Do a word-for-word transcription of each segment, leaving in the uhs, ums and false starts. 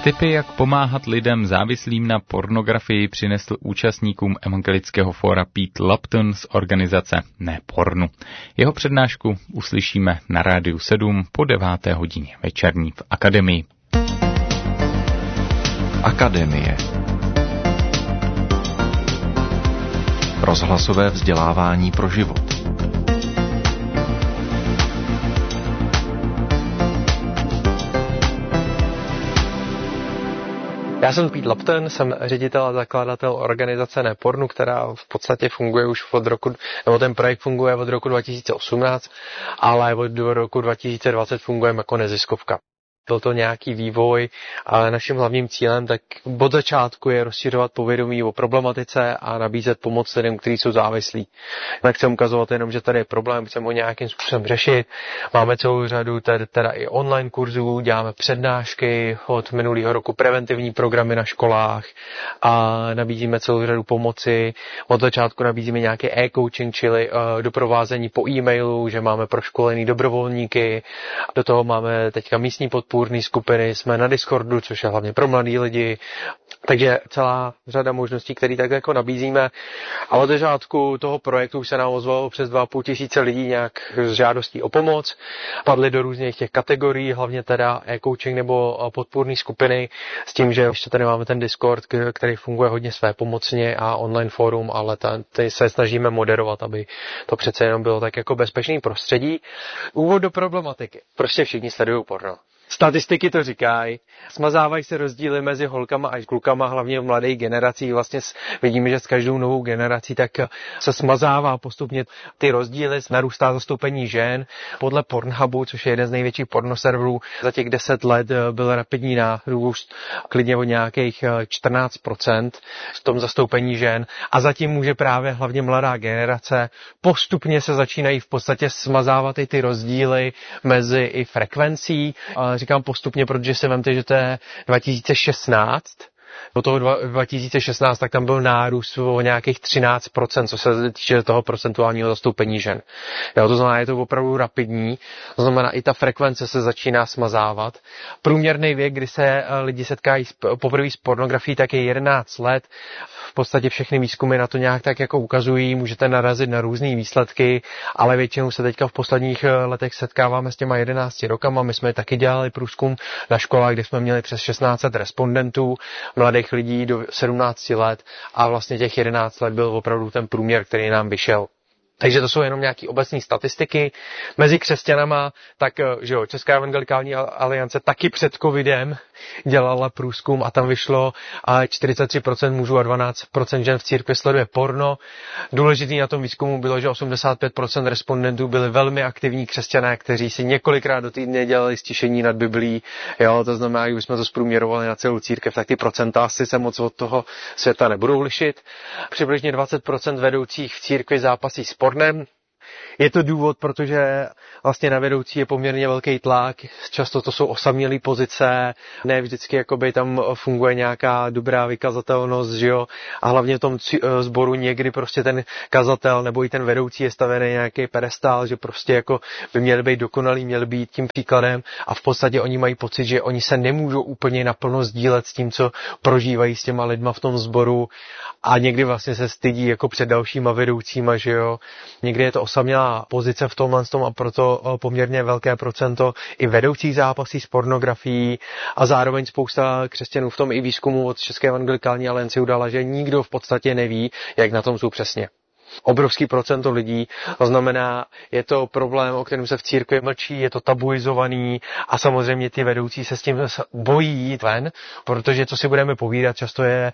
Tipy, jak pomáhat lidem závislým na pornografii, přinesl účastníkům evangelického fóra Pete Lupton z organizace Ne pornu. Jeho přednášku uslyšíme na Rádiu sedm po deváté hodině večerní v Akademii. Akademie. Rozhlasové vzdělávání pro život. Já jsem Pete Lupton, jsem ředitel a zakladatel organizace Ne pornu, která v podstatě funguje už od roku, nebo ten projekt funguje od roku dva tisíce osmnáct, ale od roku dva tisíce dvacet fungujeme jako neziskovka. Byl to nějaký vývoj, ale naším hlavním cílem tak od začátku je rozšiřovat povědomí o problematice a nabízet pomoc lidem, kteří jsou závislí. Nechcem ukazovat jenom, že tady je problém, chceme ho nějakým způsobem řešit. Máme celou řadu teda, teda i online kurzů, děláme přednášky, od minulého roku preventivní programy na školách a nabízíme celou řadu pomoci. Od začátku nabízíme nějaký e-coaching, čili uh, doprovázení po e-mailu, že máme proškolený dobrovolníky. Do toho máme teďka místní podporu, skupiny, jsme na Discordu, což je hlavně pro mladý lidi, takže celá řada možností, které tak jako nabízíme. A od začátku toho projektu už se nám ozvalo přes dva a půl tisíce lidí nějak s žádostí o pomoc. Padli do různých těch kategorií, hlavně teda e-coaching nebo podpůrné skupiny, s tím, že ještě tady máme ten Discord, který funguje hodně své pomocně a online forum, ale tady se snažíme moderovat, aby to přece jenom bylo tak jako bezpečný prostředí. Úvod do problematiky. Prostě všichni sledují porno. Statistiky to říkají. Smazávají se rozdíly mezi holkama a klukama, hlavně v mladých generacích. Vlastně vidíme, že s každou novou generací tak se smazává postupně ty rozdíly, narůstá zastoupení žen. Podle Pornhubu, což je jeden z největších pornoserverů, za těch deset let byl rapidní nárůst klidně o nějakých čtrnáct procent v tom zastoupení žen. A zatím může právě hlavně mladá generace. Postupně se začínají v podstatě smazávat i ty rozdíly mezi i frekvencí. Říkám postupně, protože si vemte, že to je dva tisíce šestnáct. Do toho dva tisíce šestnáct, tak tam byl nárůst o nějakých třináct procent, co se týče toho procentuálního zastoupení žen. Jo, to znamená, je to opravdu rapidní, to znamená, i ta frekvence se začíná smazávat. Průměrný věk, kdy se lidi setkají poprvé s pornografií, tak je jedenáct let. V podstatě všechny výzkumy na to nějak tak jako ukazují, můžete narazit na různé výsledky, ale většinou se teďka v posledních letech setkáváme s těma jedenácti rokama. My jsme taky dělali průzkum na školách, kde jsme měli přes šestnáct set respondentů, mladých lidí do sedmnácti let a vlastně těch jedenáct let byl opravdu ten průměr, který nám vyšel. Takže to jsou jenom nějaké obecné statistiky. Mezi křesťanama, tak že jo, Česká evangelikální aliance taky před covidem dělala průzkum a tam vyšlo čtyřicet tři procent mužů a dvanáct procent žen v církvi sleduje porno. Důležitý na tom výzkumu bylo, že osmdesát pět procent respondentů byli velmi aktivní křesťané, kteří si několikrát do týdne dělali stišení nad Biblií. Jo, to znamená, když jsme to zprůměrovali na celou církev, tak ty procenta asi se moc od toho světa nebudou lišit. Přibližně dvacet procent vedoucích v církvi zápasí s pornem. Je to důvod, protože vlastně na vedoucí je poměrně velký tlak, často to jsou osamělé pozice, ne vždycky jakoby tam funguje nějaká dobrá vykazatelnost, že jo, a hlavně v tom sboru někdy prostě ten kazatel nebo i ten vedoucí je stavený nějaký pedestál, že prostě jako by měl být dokonalý, měl být tím příkladem a v podstatě oni mají pocit, že oni se nemůžou úplně naplno sdílet s tím, co prožívají s těma lidma v tom sboru a někdy vlastně se stydí jako před dalšíma vedoucíma, že jo, někdy je to osamělá pozice v tomhle tom a proto poměrně velké procento i vedoucích zápasí s pornografií a zároveň spousta křesťanů v tom i výzkumu od České evangelikální aliance udala, že nikdo v podstatě neví, jak na tom jsou přesně. Obrovský procento lidí, to znamená, je to problém, o kterém se v církvi mlčí, je to tabuizovaný a samozřejmě ty vedoucí se s tím bojí jít ven, protože co si budeme povídat, často je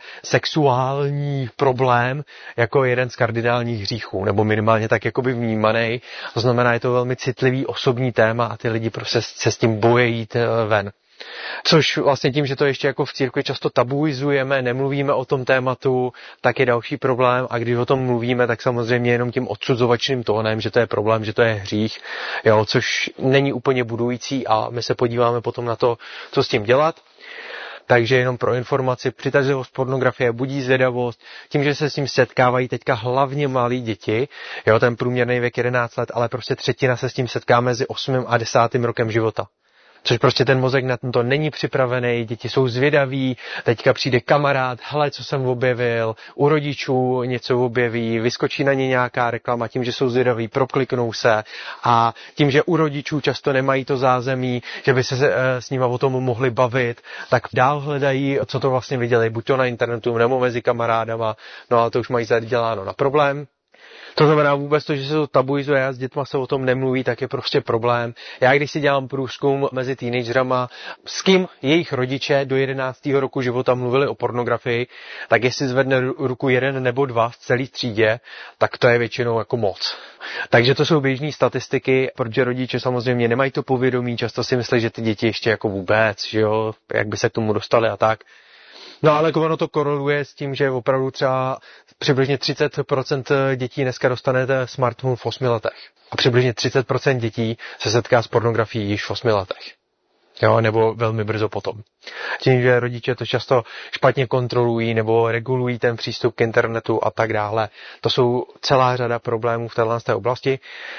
sexuální problém jako jeden z kardinálních hříchů, nebo minimálně tak jakoby vnímaný, to znamená, je to velmi citlivý osobní téma a ty lidi prostě se s tím bojí jít ven. Což vlastně tím, že to ještě jako v církvi často tabuizujeme, nemluvíme o tom tématu, tak je další problém a když o tom mluvíme, tak samozřejmě jenom tím odsuzovačným tónem, že to je problém, že to je hřích, jo, což není úplně budující a my se podíváme potom na to, co s tím dělat. Takže jenom pro informaci, přitažlivost pornografie budí zvědavost, tím, že se s tím setkávají teďka hlavně malí děti, jo, ten průměrný věk jedenáct let, ale prostě třetina se s tím setká mezi osmým a desátým rokem života. Což prostě ten mozek na to není připravený, děti jsou zvědaví, teďka přijde kamarád, hele, co jsem objevil, u rodičů něco objeví, vyskočí na ně nějaká reklama, tím, že jsou zvědaví, prokliknou se a tím, že u rodičů často nemají to zázemí, že by se s nima o tom mohli bavit, tak dál hledají, co to vlastně viděli, buď to na internetu nebo mezi kamarádama, no a to už mají zaděláno na problém. To znamená vůbec to, že se to tabuizuje a s dětma se o tom nemluví, tak je prostě problém. Já když si dělám průzkum mezi teenagerama, s kým jejich rodiče do jedenáctého roku života mluvili o pornografii, tak jestli zvedne ruku jeden nebo dva v celé třídě, tak to je většinou jako moc. Takže to jsou běžné statistiky, protože rodiče samozřejmě nemají to povědomí, často si myslí, že ty děti ještě jako vůbec, že jo, jak by se k tomu dostali a tak. No ale ono to koreluje s tím, že opravdu třeba přibližně třicet procent dětí dneska dostane smartphone v osmi letech. A přibližně třicet procent dětí se setká s pornografií již v osmi letech. Jo, nebo velmi brzo potom. Tím, že rodiče to často špatně kontrolují nebo regulují ten přístup k internetu a tak dále. To jsou celá řada problémů v této oblasti.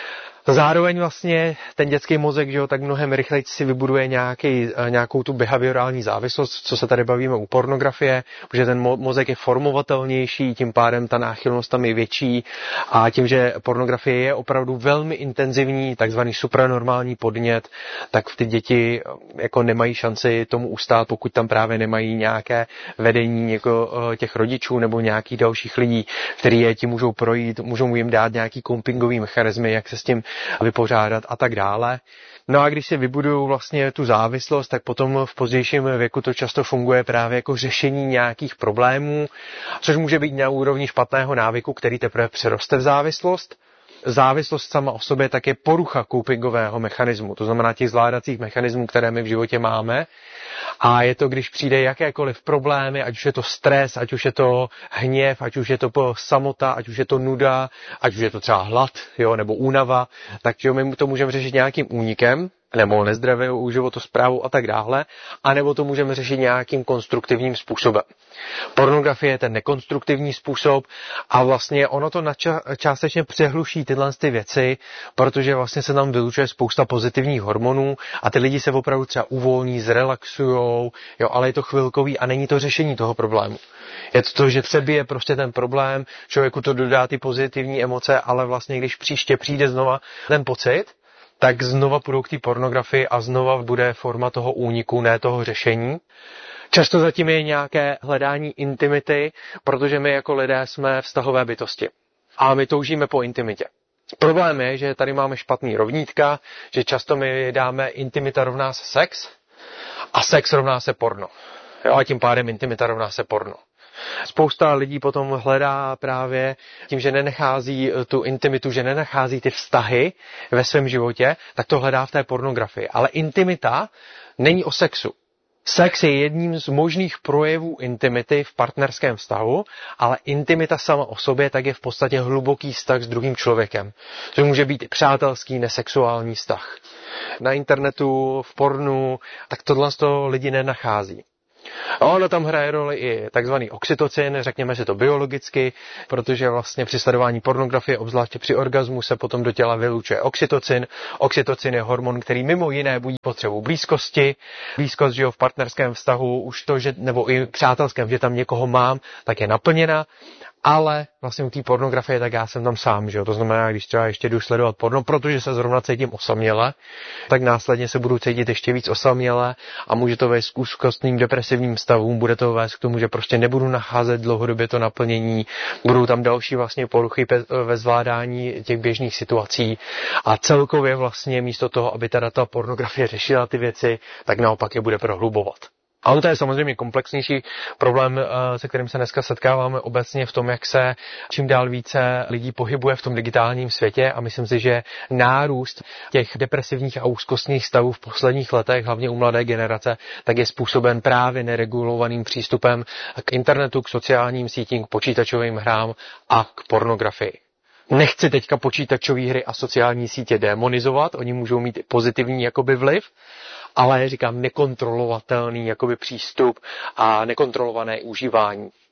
Zároveň vlastně ten dětský mozek, že jo, tak mnohem rychleji si vybuduje nějaký, nějakou tu behaviorální závislost, co se tady bavíme u pornografie, protože ten mozek je formovatelnější, tím pádem ta náchylnost tam je větší a tím, že pornografie je opravdu velmi intenzivní, takzvaný supranormální podnět, tak ty děti jako nemají šanci tomu ustát, pokud tam právě nemají nějaké vedení jako těch rodičů nebo nějakých dalších lidí, kteří je tím můžou projít, můžou jim dát nějaký copingový mechanismy, jak se s tím vypořádat a tak dále. No a když si vybudují vlastně tu závislost, tak potom v pozdějším věku to často funguje právě jako řešení nějakých problémů, což může být na úrovni špatného návyku, který teprve přeroste v závislost. Závislost sama o sobě tak je porucha copingového mechanismu, to znamená těch zvládacích mechanismů, které my v životě máme. A je to, když přijde jakékoliv problémy, ať už je to stres, ať už je to hněv, ať už je to samota, ať už je to nuda, ať už je to třeba hlad, jo, nebo únava, tak jo, my to můžeme řešit nějakým únikem, nebo nezdravou životosprávou a tak dále, anebo to můžeme řešit nějakým konstruktivním způsobem. Pornografie je ten nekonstruktivní způsob a vlastně ono to nača- částečně přehluší tyhle ty věci, protože vlastně se tam vylučuje spousta pozitivních hormonů a ty lidi se opravdu třeba uvolní, zrelaxujou, jo, ale je to chvilkový a není to řešení toho problému. Je to to, že přebije prostě ten problém, člověku to dodá ty pozitivní emoce, ale vlastně když příště přijde znova ten pocit, tak znova půjdou k té pornografii a znova bude forma toho úniku, ne toho řešení. Často zatím je nějaké hledání intimity, protože my jako lidé jsme vztahové bytosti. A my toužíme po intimitě. Problém je, že tady máme špatný rovnítka, že často my dáme intimita rovná se sex a sex rovná se porno. Jo, a tím pádem intimita rovná se porno. Spousta lidí potom hledá právě tím, že nenachází tu intimitu, že nenachází ty vztahy ve svém životě, tak to hledá v té pornografii. Ale intimita není o sexu. Sex je jedním z možných projevů intimity v partnerském vztahu, ale intimita sama o sobě tak je v podstatě hluboký vztah s druhým člověkem. To může být i přátelský, nesexuální vztah. Na internetu, v pornu, tak tohle z toho lidi nenachází. A ono tam hraje roli i takzvaný oxytocin, řekněme si to biologicky, protože vlastně při sledování pornografie, obzvláště při orgazmu, se potom do těla vylučuje oxytocin. Oxytocin je hormon, který mimo jiné budí potřebu blízkosti. Blízkost, že jo, v partnerském vztahu, už to, že, nebo i přátelském, že tam někoho mám, tak je naplněna. Ale vlastně u té pornografie, tak já jsem tam sám, že jo? To znamená, když třeba ještě jdu sledovat porno, protože se zrovna cítím osaměle, tak následně se budu cítit ještě víc osaměle a může to vést k úzkostným depresivním stavům, bude to vést k tomu, že prostě nebudu nacházet dlouhodobě to naplnění, budou tam další vlastně poruchy ve zvládání těch běžných situací a celkově vlastně místo toho, aby teda ta pornografie řešila ty věci, tak naopak je bude prohlubovat. A to je samozřejmě komplexnější problém, se kterým se dneska setkáváme obecně v tom, jak se čím dál více lidí pohybuje v tom digitálním světě a myslím si, že nárůst těch depresivních a úzkostných stavů v posledních letech, hlavně u mladé generace, tak je způsoben právě neregulovaným přístupem k internetu, k sociálním sítím, k počítačovým hrám a k pornografii. Nechci teďka počítačové hry a sociální sítě demonizovat, oni můžou mít pozitivní jakoby vliv, ale říkám nekontrolovatelný jakoby přístup a nekontrolované užívání.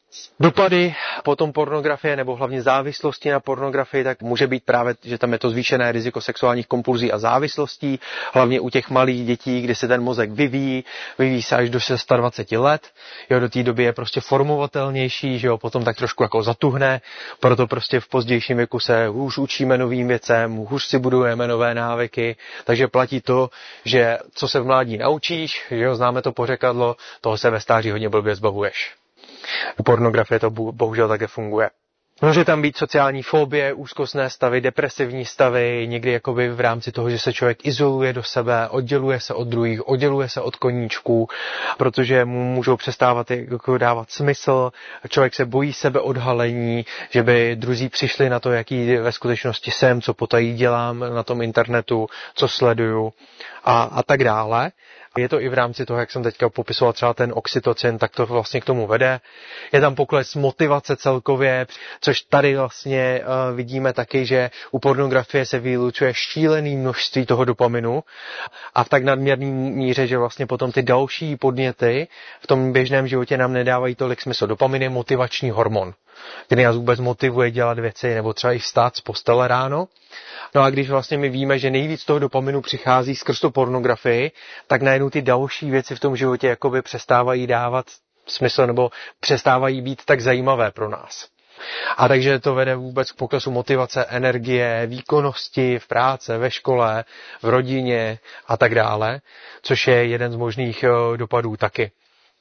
Dopady potom pornografie nebo hlavně závislosti na pornografii, tak může být právě, že tam je to zvýšené riziko sexuálních kompulzí a závislostí, hlavně u těch malých dětí, kdy se ten mozek vyvíjí, vyvíjí se až do dvacet šest let, jo, do té doby je prostě formovatelnější, že jo, potom tak trošku jako zatuhne, proto prostě v pozdějším věku se hůř učíme novým věcem, hůř si budujeme nové návyky, takže platí to, že co se v mládí naučíš, že jo, známe to pořekadlo, toho se ve stáří hodně blbě zbavuješ. U pornografie to bohužel také funguje. Může tam být sociální fobie, úzkostné stavy, depresivní stavy, někdy jakoby v rámci toho, že se člověk izoluje do sebe, odděluje se od druhých, odděluje se od koníčků, protože mu můžou přestávat jako dávat smysl, člověk se bojí sebeodhalení, že by druzí přišli na to, jaký ve skutečnosti jsem, co potají dělám na tom internetu, co sleduju a, a tak dále. Je to i v rámci toho, jak jsem teďka popisoval třeba ten oxytocin, tak to vlastně k tomu vede. Je tam pokles motivace celkově, což tady vlastně uh, vidíme taky, že u pornografie se vylučuje šílený množství toho dopaminu a v tak nadměrné míře, že vlastně potom ty další podněty v tom běžném životě nám nedávají tolik smysl. Dopamin je motivační hormon, který nás vůbec motivuje dělat věci nebo třeba i vstát z postele ráno. No a když vlastně my víme, že nejvíc toho dopaminu přichází skrz tu pornografii, tak najednou ty další věci v tom životě jakoby přestávají dávat smysl nebo přestávají být tak zajímavé pro nás. A takže to vede vůbec k poklesu motivace, energie, výkonnosti v práci, ve škole, v rodině a tak dále, což je jeden z možných dopadů taky.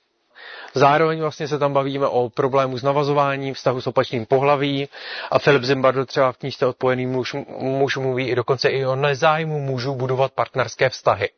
Zároveň vlastně se tam bavíme o problému s navazováním, vztahu s opačným pohlaví a Philip Zimbardo třeba v knížce Odpojený muž, muž mluví i dokonce i o nezájmu mužů budovat partnerské vztahy.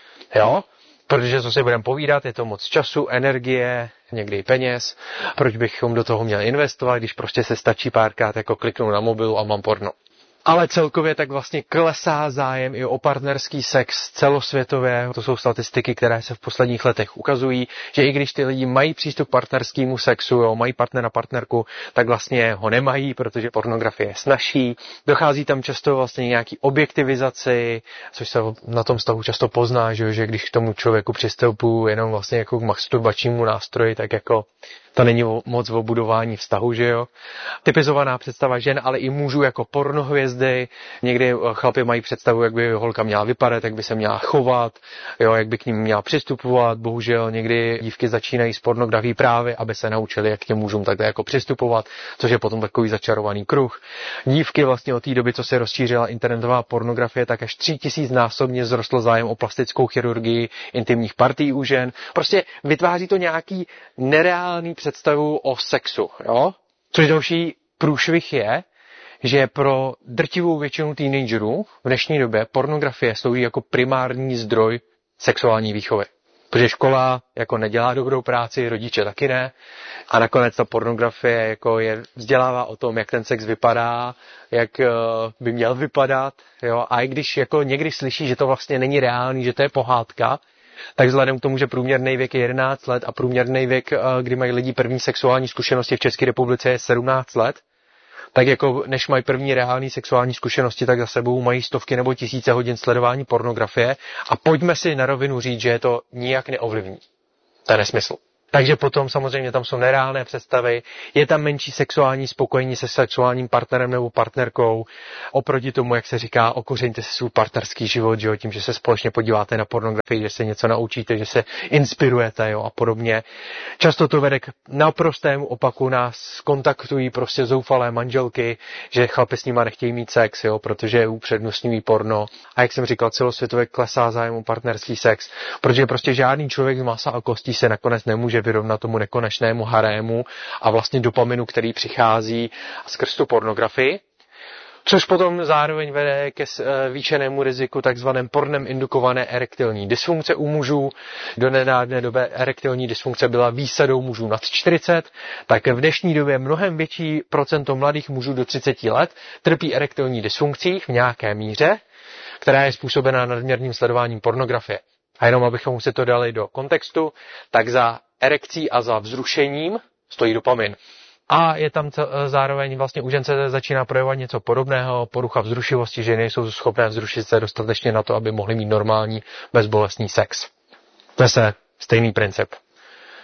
Jo? Protože co si budeme povídat, je to moc času, energie, někdy i peněz. Proč bychom do toho měli investovat, když prostě se stačí párkrát jako kliknout na mobilu a mám porno. Ale celkově tak vlastně klesá zájem i o partnerský sex celosvětově. To jsou statistiky, které se v posledních letech ukazují, že i když ty lidi mají přístup k partnerskému sexu, jo, mají partnera, partnerku, tak vlastně ho nemají, protože pornografie je snazší. Dochází tam často vlastně nějaký objektivizaci, což se na tom stavu často pozná, že, že když k tomu člověku přistupuji jenom vlastně jako k masturbačnímu nástroji, tak jako to není moc o budování vztahu, že jo. Typizovaná představa žen, ale i mužů jako pornohvězdy. Někdy chlapi mají představu, jak by holka měla vypadat, jak by se měla chovat, jo, jak by k ním měla přistupovat. Bohužel někdy dívky začínají s pornografií právě, aby se naučili, jak k těm mužům takhle jako přistupovat, což je potom takový začarovaný kruh. Dívky vlastně od té doby, co se rozšířila internetová pornografie, tak až tři tisíc násobně vzrostl zájem o plastickou chirurgii intimních partí u žen. Prostě vytváří to nějaký nereálný představu o sexu, jo? Což další průšvih je, že pro drtivou většinu teenagerů v dnešní době pornografie slouží jako primární zdroj sexuální výchovy. Protože škola jako nedělá dobrou práci, rodiče taky ne. A nakonec ta pornografie jako je vzdělává o tom, jak ten sex vypadá, jak by měl vypadat. Jo? A i když jako někdy slyší, že to vlastně není reálný, že to je pohádka, tak vzhledem k tomu, že průměrný věk je jedenáct let a průměrný věk, kdy mají lidi první sexuální zkušenosti v České republice je sedmnáct let, tak jako než mají první reální sexuální zkušenosti, tak za sebou mají stovky nebo tisíce hodin sledování pornografie a pojďme si na rovinu říct, že je to nijak neovlivní. To je nesmysl. Takže potom samozřejmě tam jsou nereálné představy, je tam menší sexuální spokojení se sexuálním partnerem nebo partnerkou, oproti tomu, jak se říká, okořeňte si svůj partnerský život, že jo, tím, že se společně podíváte na pornografii, že se něco naučíte, že se inspirujete, jo, a podobně. Často to vede k naprostému opaku, nás kontaktují prostě zoufalé manželky, že chlapi s nima nechtějí mít sex, jo, protože upřednostňují porno. A jak jsem říkal, celosvětově klesá zájem o partnerský sex, protože prostě žádný člověk z masa a kostí se nakonec nemůže vyrovnat tomu nekonečnému harému a vlastně dopaminu, který přichází skrz tu pornografii, což potom zároveň vede ke zvýšenému riziku takzvaném pornem indukované erektilní dysfunkce u mužů. Do nedávné doby erektilní dysfunkce byla výsadou mužů nad čtyřicet, tak v dnešní době mnohem větší procento mladých mužů do třicet let trpí erektilní dysfunkcí v nějaké míře, která je způsobená nadměrným sledováním pornografie. A jenom abychom si to dali do kontextu, tak za erekcí a za vzrušením stojí dopamin. A je tam zároveň vlastně u žen se začíná projevovat něco podobného, porucha vzrušivosti, že nejsou schopné vzrušit se dostatečně na to, aby mohli mít normální bezbolestný sex. To je stejný princip.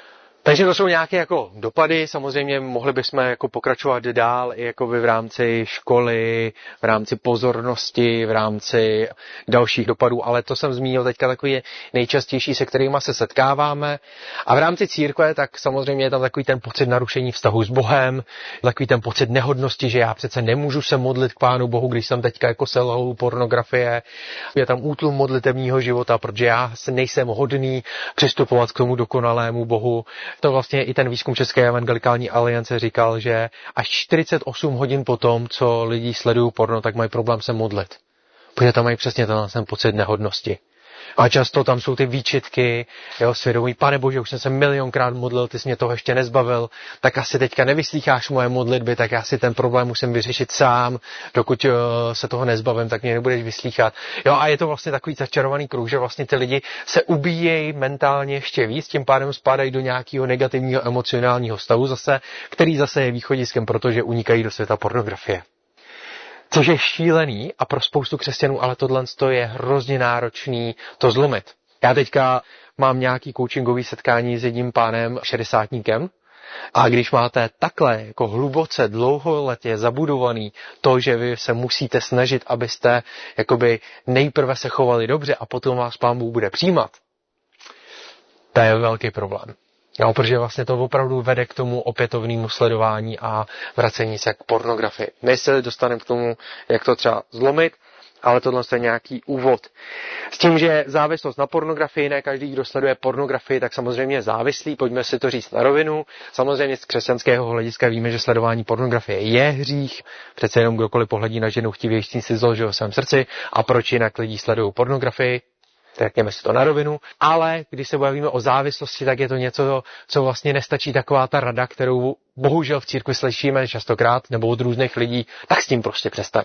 Takže to jsou nějaké jako dopady, samozřejmě mohli bychom jako pokračovat dál i jako v rámci školy, v rámci pozornosti, v rámci dalších dopadů, ale to jsem zmínil teďka takový nejčastější, se kterými se setkáváme. A v rámci církve, tak samozřejmě je tam takový ten pocit narušení vztahu s Bohem, takový ten pocit nehodnosti, že já přece nemůžu se modlit k Pánu Bohu, když jsem teďka jako selhal pornografie. Je tam útlum modlitevního života, protože já nejsem hodný přistupovat k tomu dokonalému Bohu. To vlastně i ten výzkum České evangelikální aliance říkal, že až čtyřicet osm hodin po tom, co lidi sledují porno, tak mají problém se modlit. Protože tam mají přesně ten, ten pocit nehodnosti. A často tam jsou ty výčitky, jeho svědomí, Pane Bože, už jsem se milionkrát modlil, ty jsi mě toho ještě nezbavil, tak asi teďka nevyslýcháš moje modlitby, tak já si ten problém musím vyřešit sám, dokud se toho nezbavím, tak mě nebudeš vyslýchat. Jo, a je to vlastně takový začarovaný kruh, že vlastně ty lidi se ubíjejí mentálně ještě víc, tím pádem spadají do nějakého negativního emocionálního stavu zase, který zase je východiskem, protože unikají do světa pornografie. Což je šílený a pro spoustu křesťanů, ale tohle je hrozně náročný to zlomit. Já teďka mám nějaký coachingový setkání s jedním pánem šedesátníkem a když máte takhle jako hluboce dlouholetě zabudovaný to, že vy se musíte snažit, abyste jakoby nejprve se chovali dobře a potom vás Pán Bůh bude přijímat, to je velký problém. No, protože vlastně to opravdu vede k tomu opětovnému sledování a vracení se k pornografii. My se dostaneme k tomu, jak to třeba zlomit, ale tohle je nějaký úvod. S tím, že závislost na pornografii, ne každý, kdo sleduje pornografii, tak samozřejmě je závislý, pojďme si to říct na rovinu. Samozřejmě z křesťanského hlediska víme, že sledování pornografie je hřích, přece jenom kdokoliv pohledí na ženu chtivější si zložil v svém srdci a proč jinak lidi sledují pornografii. Řekněme si to na rovinu, ale když se bavíme o závislosti, tak je to něco, co vlastně nestačí taková ta rada, kterou bohužel v církvi slyšíme častokrát, nebo od různých lidí, tak s tím prostě přestaň.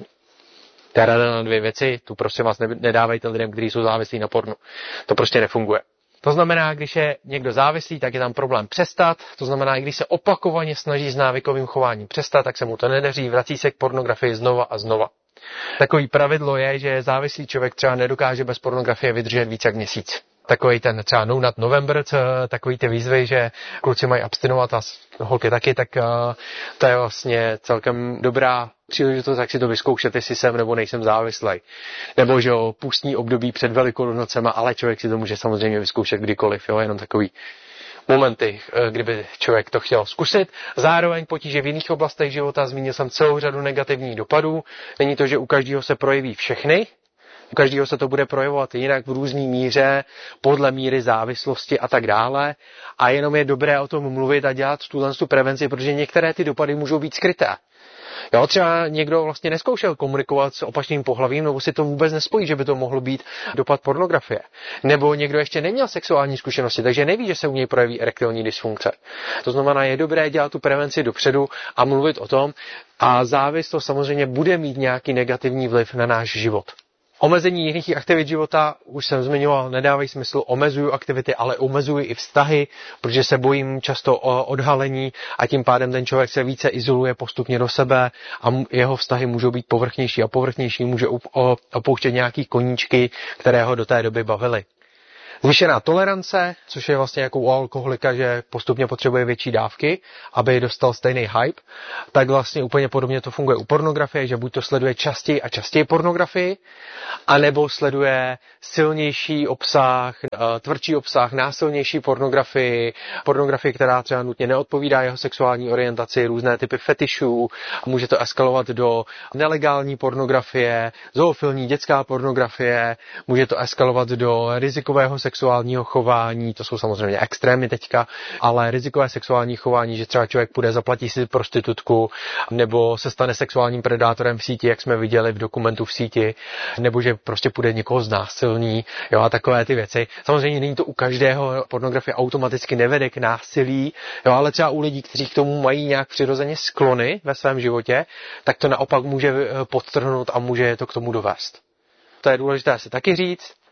Ta rada na dvě věci, tu prostě vás nedávejte lidem, kteří jsou závislí na pornu. To prostě nefunguje. To znamená, když je někdo závislý, tak je tam problém přestat. To znamená, když se opakovaně snaží s návykovým chováním přestat, tak se mu to nedaří, vrací se k pornografii znova a znova. Takový pravidlo je, že závislý člověk třeba nedokáže bez pornografie vydržet víc jak měsíc. Takový ten třeba No Nut November, takový ty výzvy, že kluci mají abstinovat a holky taky, tak to je vlastně celkem dobrá příležitost, jak si to vyzkoušet, jestli jsem nebo nejsem závislý. Nebo že jo, pustní období před Velikonocema, ale člověk si to může samozřejmě vyzkoušet kdykoliv, jo, jenom takový momenty, kdyby člověk to chtěl zkusit. Zároveň potíže v jiných oblastech života, zmínil jsem celou řadu negativních dopadů. Není to, že u každého se projeví všechny, u každého se to bude projevovat jinak v různý míře, podle míry závislosti a tak dále. A jenom je dobré o tom mluvit a dělat tuhle prevenci, protože některé ty dopady můžou být skryté. Jo, třeba někdo vlastně neskoušel komunikovat s opačným pohlavím, nebo si to vůbec nespojí, že by to mohlo být dopad pornografie. Nebo někdo ještě neměl sexuální zkušenosti, takže neví, že se u něj projeví erektilní dysfunkce. To znamená, je dobré dělat tu prevenci dopředu a mluvit o tom. A závislost samozřejmě bude mít nějaký negativní vliv na náš život. Omezení jiných aktivit života, už jsem zmiňoval, nedávají smysl, omezuju aktivity, ale omezuji i vztahy, protože se bojím často o odhalení a tím pádem ten člověk se více izoluje postupně do sebe a jeho vztahy můžou být povrchnější a povrchnější, může opouštět nějaký koníčky, které ho do té doby bavily. Zvýšená tolerance, což je vlastně jako u alkoholika, že postupně potřebuje větší dávky, aby dostal stejný hype, tak vlastně úplně podobně to funguje u pornografie, že buď to sleduje častěji a častěji pornografii, anebo sleduje silnější obsah, tvrdší obsah, násilnější pornografii, pornografii, která třeba nutně neodpovídá jeho sexuální orientaci, různé typy fetišů, může to eskalovat do nelegální pornografie, zoofilní dětská pornografie, může to eskalovat do rizikového sexuálního chování, to jsou samozřejmě extrémy teďka, ale rizikové sexuální chování, že třeba člověk půjde, zaplatí si prostitutku, nebo se stane sexuálním predátorem v síti, jak jsme viděli v dokumentu v síti, nebo že prostě půjde někoho znásilní, jo, a takové ty věci. Samozřejmě není to u každého, pornografie automaticky nevede k násilí, jo, ale třeba u lidí, kteří k tomu mají nějak přirozeně sklony ve svém životě, tak to naopak může podtrhnout a může to k tomu dovést. To je důležité si taky říct.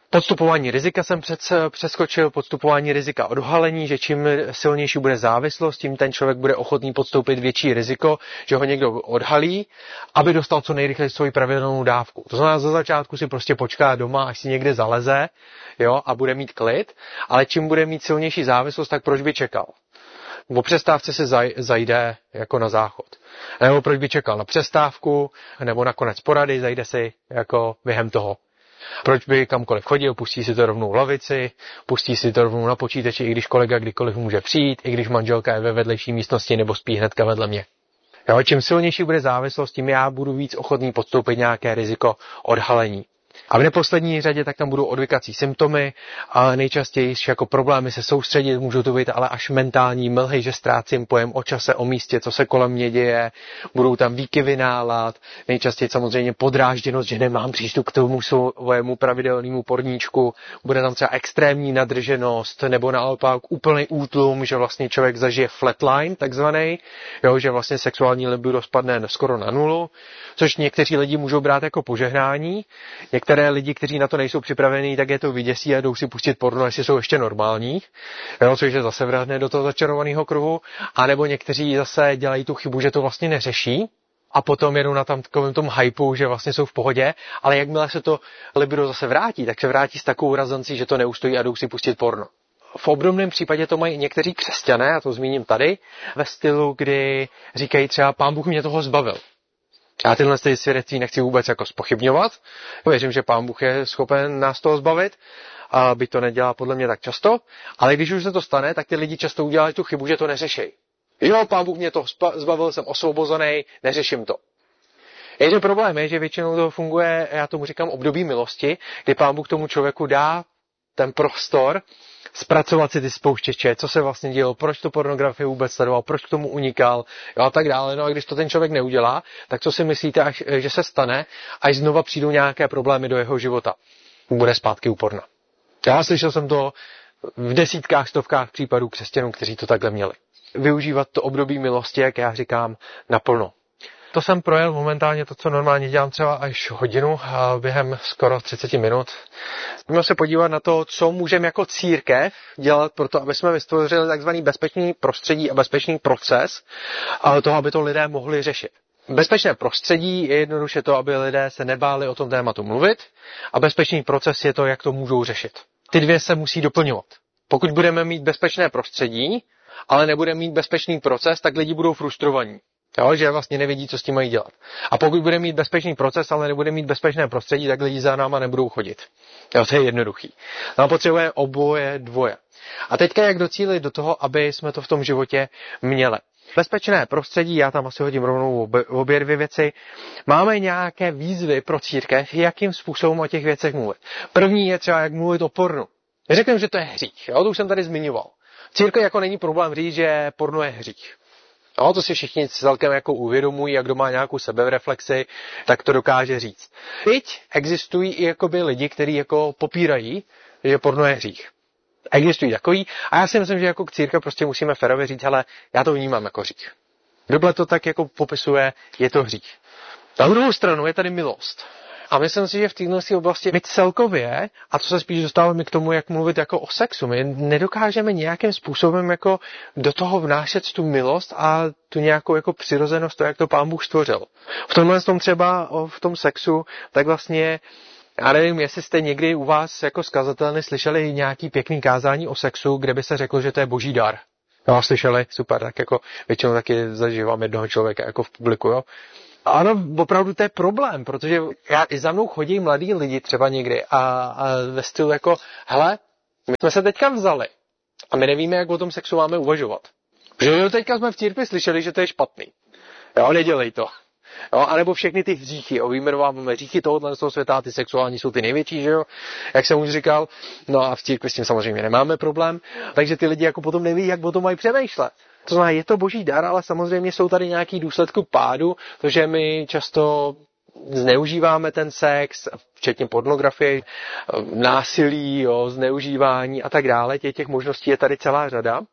Podstupování rizika jsem přeskočil, podstupování rizika odhalení, že čím silnější bude závislost, tím ten člověk bude ochotný podstoupit větší riziko, že ho někdo odhalí, aby dostal co nejrychleji svoji pravidelnou dávku. To znamená, za začátku si prostě počká doma, až si někde zaleze, jo, a bude mít klid, ale čím bude mít silnější závislost, tak proč by čekal? O přestávce se zaj, zajde jako na záchod. Nebo proč by čekal na přestávku, nebo na konec porady, zajde si jako během toho. Proč by kamkoliv chodil, pustí si to rovnou v lavici, pustí si to rovnou na počítači, i když kolega kdykoliv může přijít, i když manželka je ve vedlejší místnosti nebo spí hnedka vedle mě. Jo, čím silnější bude závislost, tím já budu víc ochotný podstoupit nějaké riziko odhalení. A v neposlední řadě tak tam budou odvykací symptomy, a nejčastěji jako problémy se soustředit, můžou to být ale až mentální mlhy, že ztrácím pojem o čase, o místě, co se kolem mě děje, budou tam výkyvy nálad, nejčastěji samozřejmě podrážděnost, že nemám přístup k tomu svému pravidelnému porníčku, bude tam třeba extrémní nadrženost, nebo naopak úplný útlum, že vlastně člověk zažije flatline, takzvaný, jo, že vlastně sexuální libido spadne skoro na nulu, což někteří lidi můžou brát jako požehnání. Některé lidi, kteří na to nejsou připravení, tak je to vyděsí a jdou si pustit porno, jestli jsou ještě normální, jo, což je zase vrátné do toho začarovaného kruhu, a nebo někteří zase dělají tu chybu, že to vlastně neřeší a potom jedou na tam takovém tom hypeu, že vlastně jsou v pohodě, ale jakmile se to libido zase vrátí, tak se vrátí s takovou razancí, že to neustojí a jdou si pustit porno. V obdobném případě to mají někteří křesťané, a to zmíním tady, ve stylu, kdy říkají třeba Pán Bůh mě toho zbavil. Já tyhle svědectví nechci vůbec jako zpochybňovat. Věřím, že Pán Bůh je schopen nás toho zbavit, a by to nedělá podle mě tak často, ale když už se to stane, tak ty lidi často udělají tu chybu, že to neřešejí. Jo, Pán Bůh mě to zbavil, jsem osvobozený, neřeším to. Jenže problém je, že většinou to funguje, já tomu říkám období milosti, kdy Pán Bůh tomu člověku dá ten prostor zpracovat si ty spouštěče, co se vlastně dělo, proč tu pornografii vůbec sledoval, proč k tomu unikal, jo, a tak dále. No a když to ten člověk neudělá, tak co si myslíte, až, že se stane, až znova přijdou nějaké problémy do jeho života? Bude zpátky u porna. Já slyšel jsem to v desítkách, stovkách případů křesťanů, kteří to takhle měli. Využívat to období milosti, jak já říkám, naplno. To jsem projel momentálně to, co normálně dělám třeba až hodinu během skoro třicet minut. Můžeme se podívat na to, co můžeme jako církev dělat pro to, aby jsme vytvořili takzvaný bezpečný prostředí a bezpečný proces a toho, aby to lidé mohli řešit. Bezpečné prostředí je jednoduše to, aby lidé se nebáli o tom tématu mluvit, a bezpečný proces je to, jak to můžou řešit. Ty dvě se musí doplňovat. Pokud budeme mít bezpečné prostředí, ale nebudeme mít bezpečný proces, tak lidi budou frustrovaní. Jo, že vlastně nevědí, co s tím mají dělat. A pokud bude mít bezpečný proces, ale nebude mít bezpečné prostředí, tak lidi za náma nebudou chodit. Jo, to je jednoduchý. No, potřebuje oboje dvoje. A teďka jak docílit do toho, aby jsme to v tom životě měli. Bezpečné prostředí, já tam asi hodím rovnou obě, obě dvě věci. Máme nějaké výzvy pro církev, jakým způsobem o těch věcech mluvit. První je třeba, jak mluvit o pornu. Řeknu, že to je hřích. Jo, to už jsem tady zmiňoval. Církev jako není problém říct, že porno je hřích. No, to si všichni celkem jako uvědomují, a kdo má nějakou sebereflexi, tak to dokáže říct. Teď existují i jakoby lidi, kteří jako popírají, že porno je hřích. Existují takový, a já si myslím, že jako k církvi prostě musíme férově říct, hele, já to vnímám jako hřích. Kdo to tak jako popisuje, je to hřích. Na druhou stranu je tady milost. A myslím si, že v této oblasti my celkově, a to se spíš dostáváme k tomu, jak mluvit jako o sexu, my nedokážeme nějakým způsobem jako do toho vnášet tu milost a tu nějakou jako přirozenost, to, jak to Pán Bůh stvořil. V tomhle tom třeba v tom sexu, tak vlastně, já nevím, jestli jste někdy u vás jako skazatelny slyšeli nějaký pěkný kázání o sexu, kde by se řeklo, že to je boží dar. No, slyšeli, super, tak jako většinou taky zažívám jednoho člověka jako v publiku, jo. Ano, opravdu to je problém, protože já, i za mnou chodí mladí lidi třeba někdy a, a ve stylu jako, hele, my jsme se teďka vzali a my nevíme, jak o tom sexu máme uvažovat. Protože teďka jsme v církvi slyšeli, že to je špatný. Jo, nedělej to. Jo, anebo všechny ty hříchy, jo, vyjmenováváme hříchy tohohle z toho světa, ty sexuální jsou ty největší, že jo, jak jsem už říkal, no a v církvi s tím samozřejmě nemáme problém, takže ty lidi jako potom neví, jak o tom mají přemýšlet. To znamená, je to boží dar, ale samozřejmě jsou tady nějaký důsledky pádu, protože my často zneužíváme ten sex, včetně pornografie, násilí, jo, zneužívání a tak dále. Těch, těch možností je tady celá řada.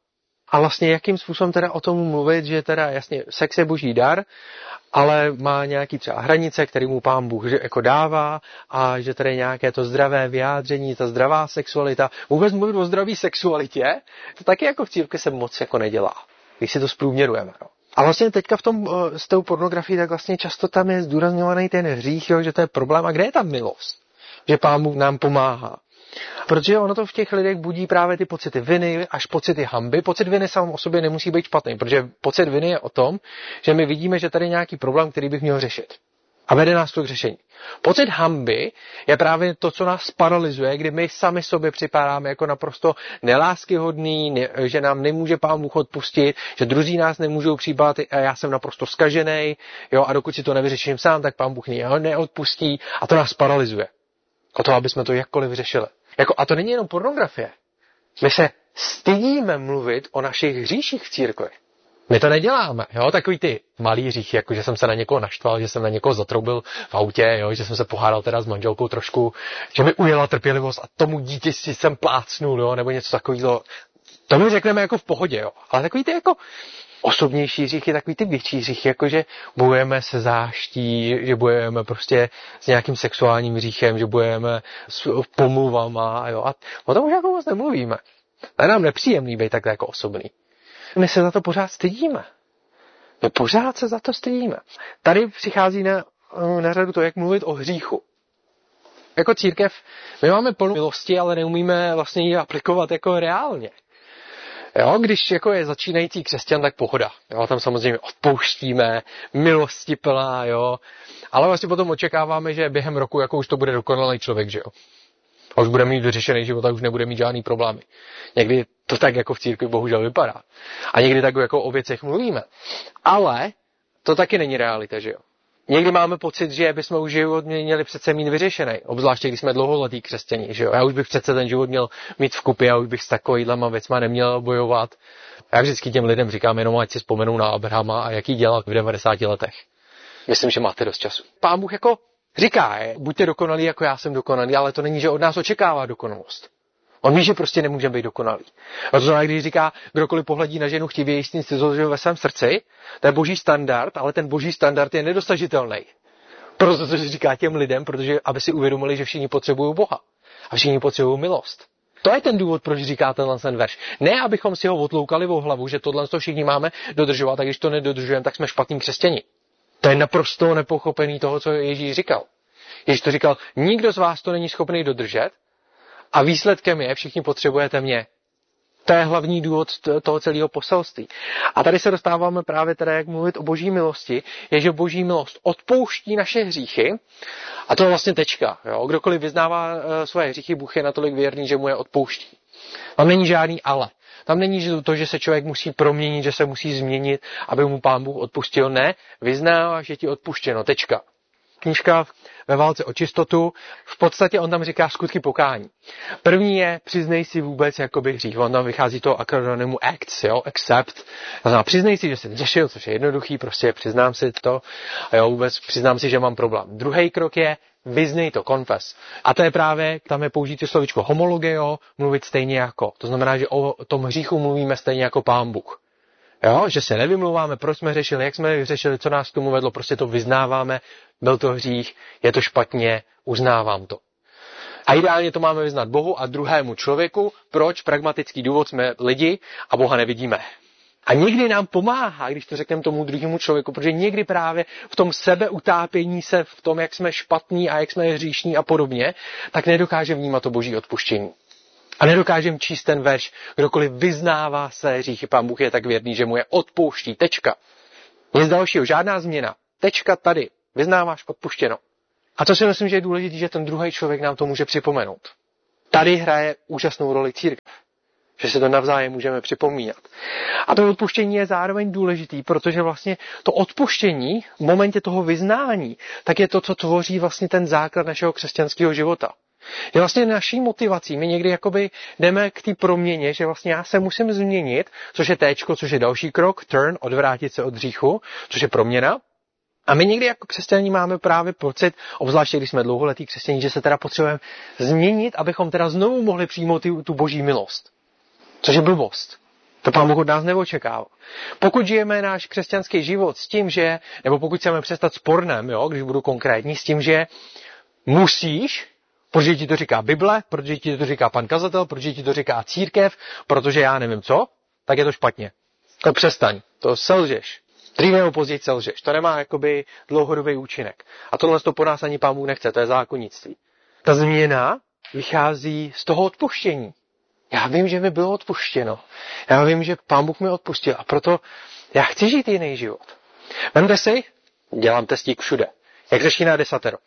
A vlastně jakým způsobem teda o tom mluvit, že teda jasně sex je boží dar, ale má nějaký třeba hranice, který mu Pán Bůh jako dává a že tady nějaké to zdravé vyjádření, ta zdravá sexualita. Vůbec mluvit o zdravé sexualitě, to taky jako v církvi se moc jako nedělá, když si to zprůměrujeme. No. A vlastně teďka v tom s tou pornografií, tak vlastně často tam je zdůrazňovaný ten hřích, jo, že to je problém. A kde je ta milost? Že Pán Bůh nám pomáhá. Protože ono to v těch lidech budí právě ty pocity viny až pocity hanby. Pocit viny sám o sobě nemusí být špatný, protože pocit viny je o tom, že my vidíme, že tady je nějaký problém, který bych měl řešit. A vede nás to k řešení. Pocit hanby je právě to, co nás paralyzuje, kdy my sami sobě připadáme jako naprosto neláskyhodný, ne, že nám nemůže Pán Bůh odpustit, že druzí nás nemůžou přibát a já jsem naprosto zkažený, jo, a dokud si to nevyřeším sám, tak Pán Bůh mě neodpustí a to nás paralyzuje. O to, aby jsme to jakkoliv vyřešili. Jako, a to není jenom pornografie. My se stydíme mluvit o našich hříších v církvi. My to neděláme, jo, takový ty malý hříchy, jako že jsem se na někoho naštval, že jsem na někoho zatroubil v autě, jo, že jsem se pohádal teda s manželkou trošku, že mi ujela trpělivost a tomu dítě si jsem plácnul, jo, nebo něco takového. To my řekneme jako v pohodě, jo, ale takový ty jako osobnější hříchy, takový ty větší hříchy, jako že bojujeme se záští, že bojujeme prostě s nějakým sexuálním hříchem, že bojujeme s pomluvama, jo, a o tom už jako moc nemluvíme. To je nám nepříjemný být takhle jako osobný. My se za to pořád stydíme. My pořád se za to stydíme. Tady přichází na, na řadu to, jak mluvit o hříchu. Jako církev, my máme plnou milosti, ale neumíme vlastně ji aplikovat jako reálně. Jo, když jako je začínající křesťan, tak pohoda. Jo, tam samozřejmě odpouštíme, milosti plná, jo. Ale vlastně potom očekáváme, že během roku jako už to bude dokonalý člověk, že jo. A už bude mít vyřešený život a už nebude mít žádný problémy. Někdy to tak jako v církvi bohužel vypadá. A někdy tak jako o věcech mluvíme. Ale to taky není realita, že jo. Někdy máme pocit, že bychom už život měli přece mít vyřešený, obzvláště když jsme dlouholetí křesťaní, že jo. Já už bych přece ten život měl mít v kupě, já už bych s takovýhlema věcma neměl bojovat. A já vždycky těm lidem říkám jenom, ať si vzpomenou na Abrahama a jaký dělal v devadesáti letech. Myslím, že máte dost času. Pán Bůh jako říká, je, buďte dokonalí, jako já jsem dokonalý, ale to není, že od nás očekává dokonalost. On ví, že prostě nemůžeme být dokonalý. A to znamená, když říká, kdokoliv pohledí na ženu chtivě jistým cizozem ve svém srdci, to je boží standard, ale ten boží standard je nedosažitelný. Proto to říká těm lidem, protože aby si uvědomili, že všichni potřebují Boha. A všichni potřebují milost. To je ten důvod, proč říká tenhle ten verš. Ne, abychom si ho otloukali o hlavu, že tohle to všichni máme dodržovat, a když to nedodržujeme, tak jsme špatní křesťani. To je naprosto nepochopený toho, co Ježíš říkal. Ježíš to říkal, nikdo z vás to není schopný dodržet a výsledkem je, všichni potřebujete mě. To je hlavní důvod toho celého poselství. A tady se dostáváme právě teda, jak mluvit o boží milosti, je, že boží milost odpouští naše hříchy a to je vlastně tečka. Jo? Kdokoliv vyznává své hříchy, Bůh je natolik věrný, že mu je odpouští. Tam není žádný ale. Tam není to, že se člověk musí proměnit, že se musí změnit, aby mu Pán Bůh odpustil. Ne, vyznává, že ti odpuštěno. Tečka. Knížka Ve válce o čistotu, v podstatě on tam říká skutky pokání. První je, přiznej si vůbec jakoby hřích. On tam vychází toho akronymu acts, jo, accept. To znamená, přiznej si, že jsi řešil, což je jednoduchý, prostě přiznám si to a jo, vůbec přiznám si, že mám problém. Druhý krok je, vyznej to, confess. A to je právě, tam je použít slovičko homologeo, mluvit stejně jako. To znamená, že o tom hříchu mluvíme stejně jako Pán Bůh. Jo, že se nevymlouváme, proč jsme řešili, jak jsme řešili, co nás k tomu vedlo, prostě to vyznáváme, byl to hřích, je to špatně, uznávám to. A ideálně to máme vyznat Bohu a druhému člověku. Proč? Pragmatický důvod, jsme lidi a Boha nevidíme. A někdy nám pomáhá, když to řekneme tomu druhému člověku, protože někdy právě v tom sebeutápění se, v tom, jak jsme špatní a jak jsme hříšní a podobně, tak nedokáže vnímat to boží odpuštění. A nedokážeme číst ten verš, kdokoliv vyznává své hříchy, Pán Bůh je tak věrný, že mu je odpouští. Tečka. Nic dalšího, žádná změna. Tečka tady. Vyznáváš, odpuštěno. A to si myslím, že je důležité, že ten druhý člověk nám to může připomenout. Tady hraje úžasnou roli církev. Že si to navzájem můžeme připomínat. A to odpuštění je zároveň důležitý, protože vlastně to odpuštění v momentě toho vyznání, tak je to, co tvoří vlastně ten základ našeho křesťanského života. Je vlastně naší motivací, my někdy jakoby jdeme k té proměně, že vlastně já se musím změnit, což je téčko, což je další krok, turn, odvrátit se od hříchu, což je proměna. A my někdy jako křesťaní máme právě pocit, obzvláště když jsme dlouholetí křesťaní, že se teda potřebujeme změnit, abychom teda znovu mohli přijmout tu boží milost. Což je blbost. To Pán Bůh od nás neočekává. Pokud žijeme náš křesťanský život s tím, že, nebo pokud chceme přestat s pornem, jo, když budu konkrétní, s tím, že musíš, protože ti to říká Bible, protože ti to říká pan kazatel, protože ti to říká církev, protože já nevím co, tak je to špatně. To přestaň, to selžeš. Dřív nebo později selžeš. To nemá jakoby dlouhodobý účinek. A tohle to po nás ani Pán Bůh nechce, to je zákonnictví. Ta změna vychází z toho odpuštění. Já vím, že mi bylo odpuštěno. Já vím, že Pán Bůh mi odpustil a proto já chci žít jiný život. Vemte si, dělám testík všude, jak začíná desatero.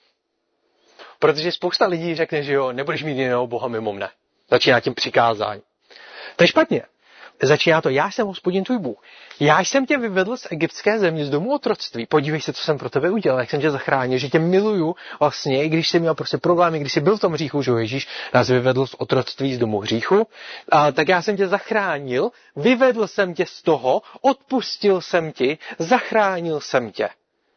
Protože spousta lidí řekne, že jo, nebudeš mít jiného Boha mimo mne. Začíná tím přikázání. To je špatně. Začíná to, já jsem Hospodin tvůj Bůh. Já jsem tě vyvedl z egyptské země, z domu otroctví. Podívej se, co jsem pro tebe udělal, jak jsem tě zachránil, že tě miluju vlastně, i když jsi měl prostě problémy, když jsi byl v tom hříchu, že Ježíš nás vyvedl z otroctví, z domu hříchu, a, tak já jsem tě zachránil, vyvedl jsem tě z toho, odpustil jsem ti, zachránil jsem tě.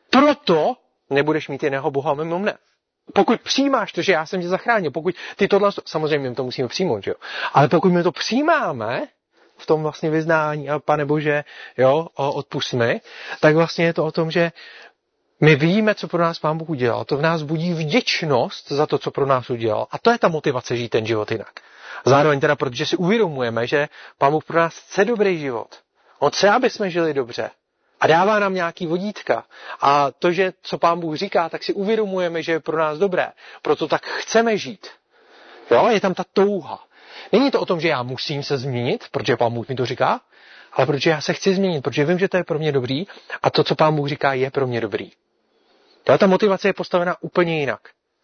Proto nebudeš mít jiného Boha mimo mne. Pokud přijímáš to, že já jsem tě zachránil, pokud ty tohle, samozřejmě my to musíme přijmout, že jo, ale pokud my to přijímáme, v tom vlastně vyznání a Pane Bože, jo, odpusť mi, tak vlastně je to o tom, že my víme, co pro nás Pán Bůh udělal. To v nás budí vděčnost za to, co pro nás udělal. A to je ta motivace žít ten život jinak. Zároveň teda, protože si uvědomujeme, že Pán Bůh pro nás chce dobrý život. On chce, aby jsme žili dobře. A dává nám nějaký vodítka. A to, že co Pán Bůh říká, tak si uvědomujeme, že je pro nás dobré. Proto tak chceme žít. Jo, je tam ta touha. Není to o tom, že já musím se změnit, protože Pán Bůh mi to říká, ale protože já se chci změnit, protože vím, že to je pro mě dobrý a to, co Pán Bůh říká, je pro mě dobrý. Jo, ta motivace je postavená úplně jinak.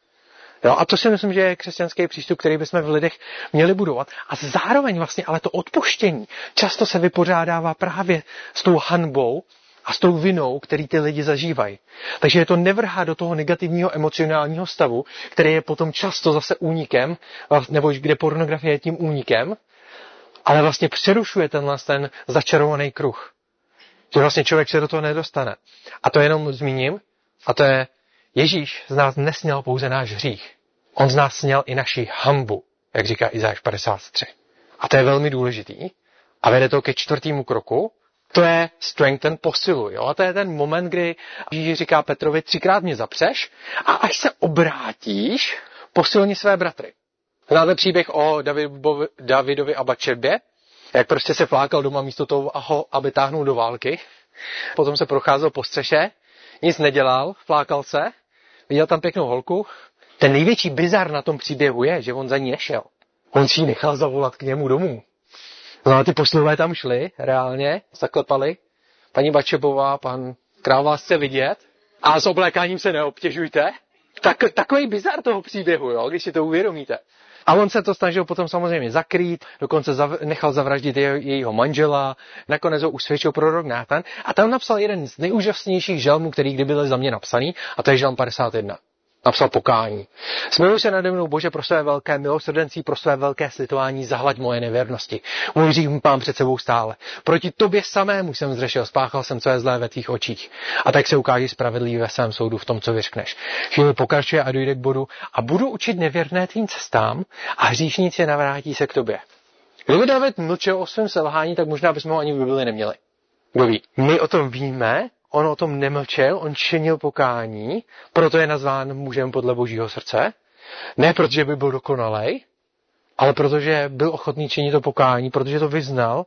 Jo, a to si myslím, že je křesťanský přístup, který bychom v lidech měli budovat. A zároveň vlastně, ale to odpuštění často se vypořádává právě s tou hanbou a s tou vinou, který ty lidi zažívají. Takže je to nevrhá do toho negativního emocionálního stavu, který je potom často zase únikem, nebo kde pornografie je tím únikem, ale vlastně přerušuje tenhle ten začarovaný kruh. Že vlastně člověk se do toho nedostane. A to jenom zmíním, a to je, Ježíš z nás nesměl pouze náš hřích. On z nás sněl i naši hanbu, jak říká Izajáš padesát tři. A to je velmi důležitý. A vede to ke čtvrtému kroku, to je strengthen, posiluj. Jo? A to je ten moment, kdy Ježíš říká Petrovi, třikrát mě zapřeš a až se obrátíš, posilni své bratry. Znáte příběh o Davidovi, Davidovi a Batšebě, jak prostě se flákal doma místo toho, aby táhnul do války. Potom se procházel po střeše, nic nedělal, flákal se, viděl tam pěknou holku. Ten největší bizar na tom příběhu je, že on za ní nešel. On si ji nechal zavolat k němu domů. No a ty poslové tam šli, reálně, zaklepali. Paní Batšebová, pan král vás chce vidět. A s oblékáním se neobtěžujte. Tak, takový bizar toho příběhu, jo, když si to uvědomíte. A on se to snažil potom samozřejmě zakrýt, dokonce zav- nechal zavraždit je- jejího manžela, nakonec ho usvědčil prorok Nátan a tam napsal jeden z nejúžasnějších žalmů, který kdy byly za mě napsaný, a to je žalm padesát jedna. Napsal pokání. Smiluj se nade mnou, Bože, pro své velké milosrdenství, pro své velké slitování, zahlaď moje nevěrnosti. Můj hřích mám před sebou stále. Proti tobě samému jsem zřešil, spáchal jsem, co je zlé ve tvých očích. A tak se ukáží spravedlivý ve svém soudu v tom, co vyřkneš. Chvíli pokračuje a dojde k bodu a budu učit nevěrné tvým cestám a hříšníci navrátí se k tobě. Kdyby David mlčel o svém selhání, tak možná bychom ho ani v Bibli neměli. Kdo ví? My o tom víme. On o tom nemlčel, on činil pokání, proto je nazván mužem podle Božího srdce. Ne protože by byl dokonalej, ale protože byl ochotný činit to pokání, protože to vyznal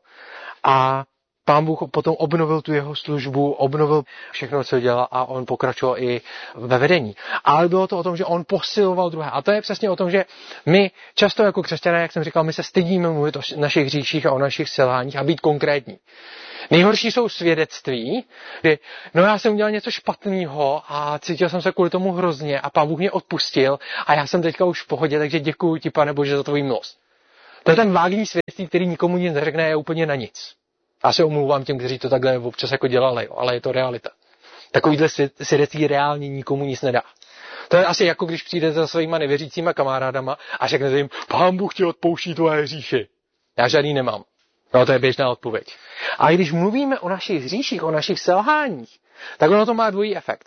a Pán Bůh potom obnovil tu jeho službu, obnovil všechno, co dělal a on pokračoval i ve vedení. Ale bylo to o tom, že on posiloval druhé. A to je přesně o tom, že my často jako křesťané, jak jsem říkal, my se stydíme mluvit o našich hříších a o našich selháních a být konkrétní. Nejhorší jsou svědectví, kdy no já jsem udělal něco špatného a cítil jsem se kvůli tomu hrozně a Pán Bůh mě odpustil a já jsem teďka už v pohodě, takže děkuji ti, Pane Bože, za tvou milost. To je ten vágní svědectví, který nikomu nic neřekne, je úplně na nic. Já se omlouvám těm, kteří to takhle občas jako dělali, jo, ale je to realita. Takovýhle svědectví reálně nikomu nic nedá. To je asi jako když přijdete za svýma nevěřícíma kamarádama a řeknete jim, Pán Bůh ti odpouští tvoje hříchy. Já žádný nemám. No, to je běžná odpověď. A když mluvíme o našich hříších, o našich selháních, tak ono to má dvojí efekt.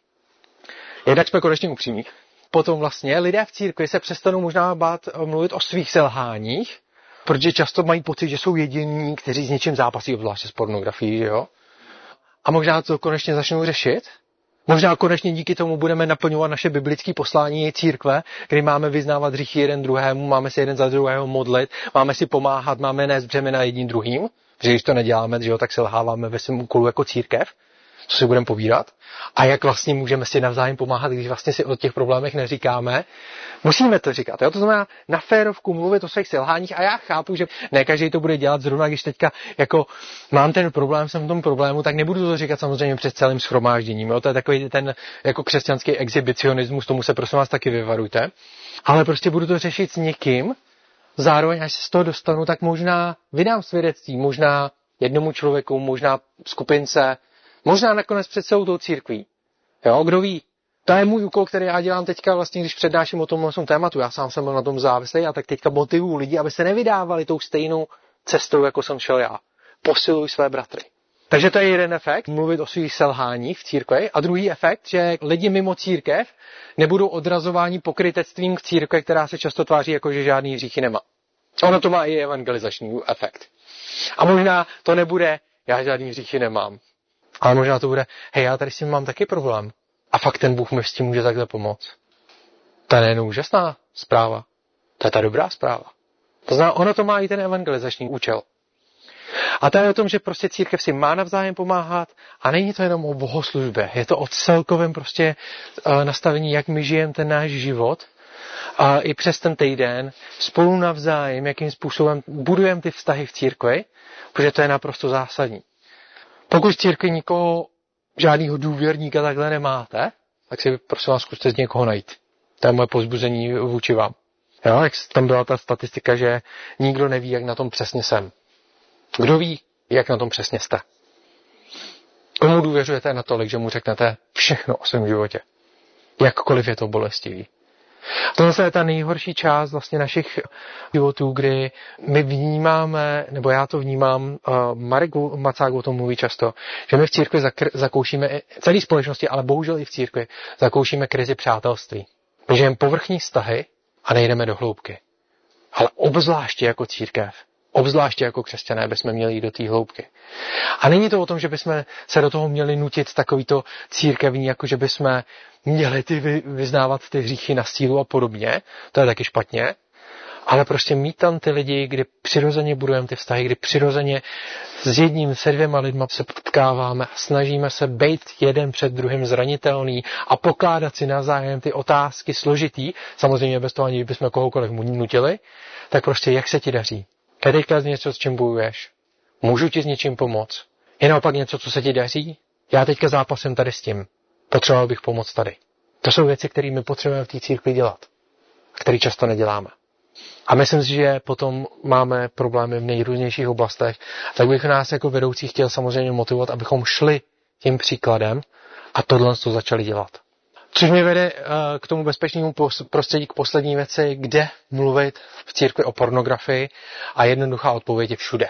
Jednak jsme konečně upřímní. Potom vlastně lidé v církvi se přestanou možná bát mluvit o svých selháních, Protože často mají pocit, že jsou jediní, kteří s něčím zápasí, obzvláště s pornografií, že jo? A možná to konečně začnou řešit. Možná konečně díky tomu budeme naplňovat naše biblické poslání církve, kdy máme vyznávat hříchy jeden druhému, máme si jeden za druhého modlit, máme si pomáhat, máme nést břemena jedním druhým. Protože když to neděláme, že jo, tak se lháváme ve svém úkolu jako církev, co si budeme povídat. A jak vlastně můžeme si navzájem pomáhat, když vlastně si o těch problémech neříkáme. Musíme to říkat. Jo? To znamená na férovku mluvit o svých selháních a já chápu, že ne každý to bude dělat zrovna, když teďka jako mám ten problém, jsem v tom problému, tak nebudu to říkat samozřejmě před celým shromážděním. Jo? To je takový ten jako křesťanský exhibicionismus, tomu se prosím vás taky vyvarujte. Ale prostě budu to řešit s někým, zároveň až se z toho dostanu, tak možná vydám svědectví, možná jednomu člověku, možná skupince, možná nakonec před celou tou církví. Jo, kdo ví? To je můj úkol, který já dělám teďka vlastně, když přednáším o tomhle tématu. Já sám jsem byl na tom závislý a tak teďka motivuju lidi, aby se nevydávali tou stejnou cestou, jako jsem šel já. Posiluj své bratry. Takže to je jeden efekt, mluvit o svých selháních v církvi. A druhý efekt, že lidi mimo církev nebudou odrazováni pokrytectvím k církvi, která se často tváří jako, že žádný hříchy nemá. Ono to má i evangelizační efekt. A možná to nebude, já žádný hříchy nemám. Ale možná to bude, hej, já tady s tím mám taky problém. A fakt ten Bůh mi s tím může takhle pomoct. To je nejen úžasná zpráva. To je ta dobrá zpráva. To znamená, ono to má i ten evangelizační účel. A to je o tom, že prostě církev si má navzájem pomáhat a není to jenom o bohoslužbě. Je to o celkovém prostě nastavení, jak my žijeme ten náš život a i přes ten týden spolu navzájem, jakým způsobem budujeme ty vztahy v církvi, protože to je naprosto zásadní. Pokud v církvi nikoho, žádného důvěrníka takhle nemáte, tak si prosím vás zkuste z někoho najít. To je moje povzbuzení vůči vám. Jo, jak tam byla ta statistika, že nikdo neví, jak na tom přesně jsem. Kdo ví, jak na tom přesně jste? Komu důvěřujete natolik, že mu řeknete všechno o svém životě? Jakkoliv je to bolestivý. Tohle je ta nejhorší část vlastně našich životů, kdy my vnímáme, nebo já to vnímám, uh, Marek Macák o tom mluví často, že my v církvi zakr- zakoušíme, celé společnosti, ale bohužel i v církvi, zakoušíme krizi přátelství. My žijeme povrchní vztahy a nejdeme do hloubky. Ale obzvláště jako církev, obzvláště jako křesťané bychom měli jít do té hloubky. A není to o tom, že bychom se do toho měli nutit takovýto církevní, jako že bychom měli ty vyznávat ty hříchy na sílu a podobně, to je taky špatně, ale prostě mít tam ty lidi, kdy přirozeně budujeme ty vztahy, kdy přirozeně s jedním, se dvěma lidma se potkáváme a snažíme se být jeden před druhým zranitelný a pokládat si navzájem ty otázky složitý, samozřejmě bez toho ani bychom kohokoliv nutili, tak prostě jak se ti daří? Je teďka něco, s čím bojuješ? Můžu ti s něčím pomoct? Je naopak něco, co se ti daří? Já teďka zápasím tady s tím. Potřeboval bych pomoct tady. To jsou věci, které my potřebujeme v té církvi dělat. Které často neděláme. A myslím si, že potom máme problémy v nejrůznějších oblastech. Tak bych nás jako vedoucí chtěl samozřejmě motivovat, abychom šli tím příkladem a tohle to začali dělat. Což mě vede uh, k tomu bezpečnému prostředí, k poslední věci, kde mluvit v církvi o pornografii a jednoduchá odpověď je všude.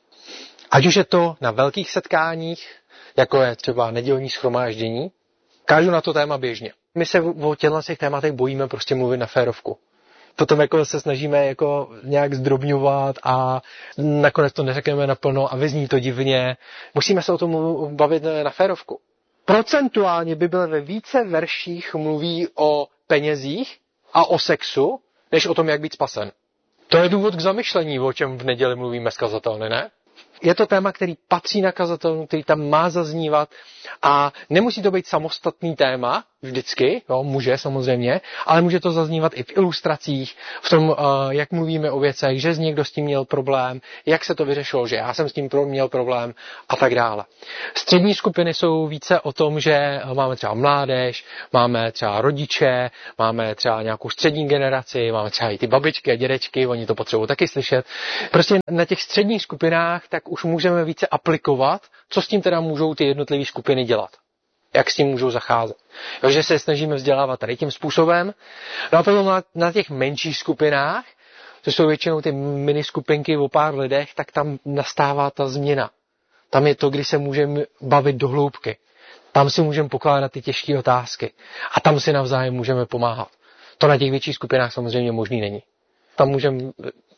Ať už je to na velkých setkáních, jako je třeba nedělní shromáždění, kážu na to téma běžně. My se o těchto těch tématech bojíme prostě mluvit na férovku. Potom jako se snažíme jako nějak zdrobňovat a nakonec to neřekneme naplno a vyzní to divně. Musíme se o tom bavit na férovku. Procentuálně Bible ve více verších mluví o penězích a o sexu, než o tom, jak být spasen. To je důvod k zamyšlení, o čem v neděli mluvíme s kazatelny, ne? Je to téma, který patří na kazatelnu, který tam má zaznívat a nemusí to být samostatný téma vždycky, jo, může samozřejmě, ale může to zaznívat i v ilustracích, v tom, uh, jak mluvíme o věcech, že z někdo s tím měl problém, jak se to vyřešilo, že já jsem s tím měl problém a tak dále. Střední skupiny jsou více o tom, že máme třeba mládež, máme třeba rodiče, máme třeba nějakou střední generaci, máme třeba i ty babičky a dědečky, oni to potřebují taky slyšet. Prostě na těch středních skupinách tak už můžeme více aplikovat, co s tím teda můžou ty jednotlivé skupiny dělat. Jak s tím můžou zacházet. Jo, že se snažíme vzdělávat tady tím způsobem. No a potom na, na těch menších skupinách, to jsou většinou ty miniskupinky o pár lidech, tak tam nastává ta změna. Tam je to, kdy se můžeme bavit do hloubky. Tam si můžeme pokládat ty těžké otázky. A tam si navzájem můžeme pomáhat. To na těch větších skupinách samozřejmě možný není. Tam můžeme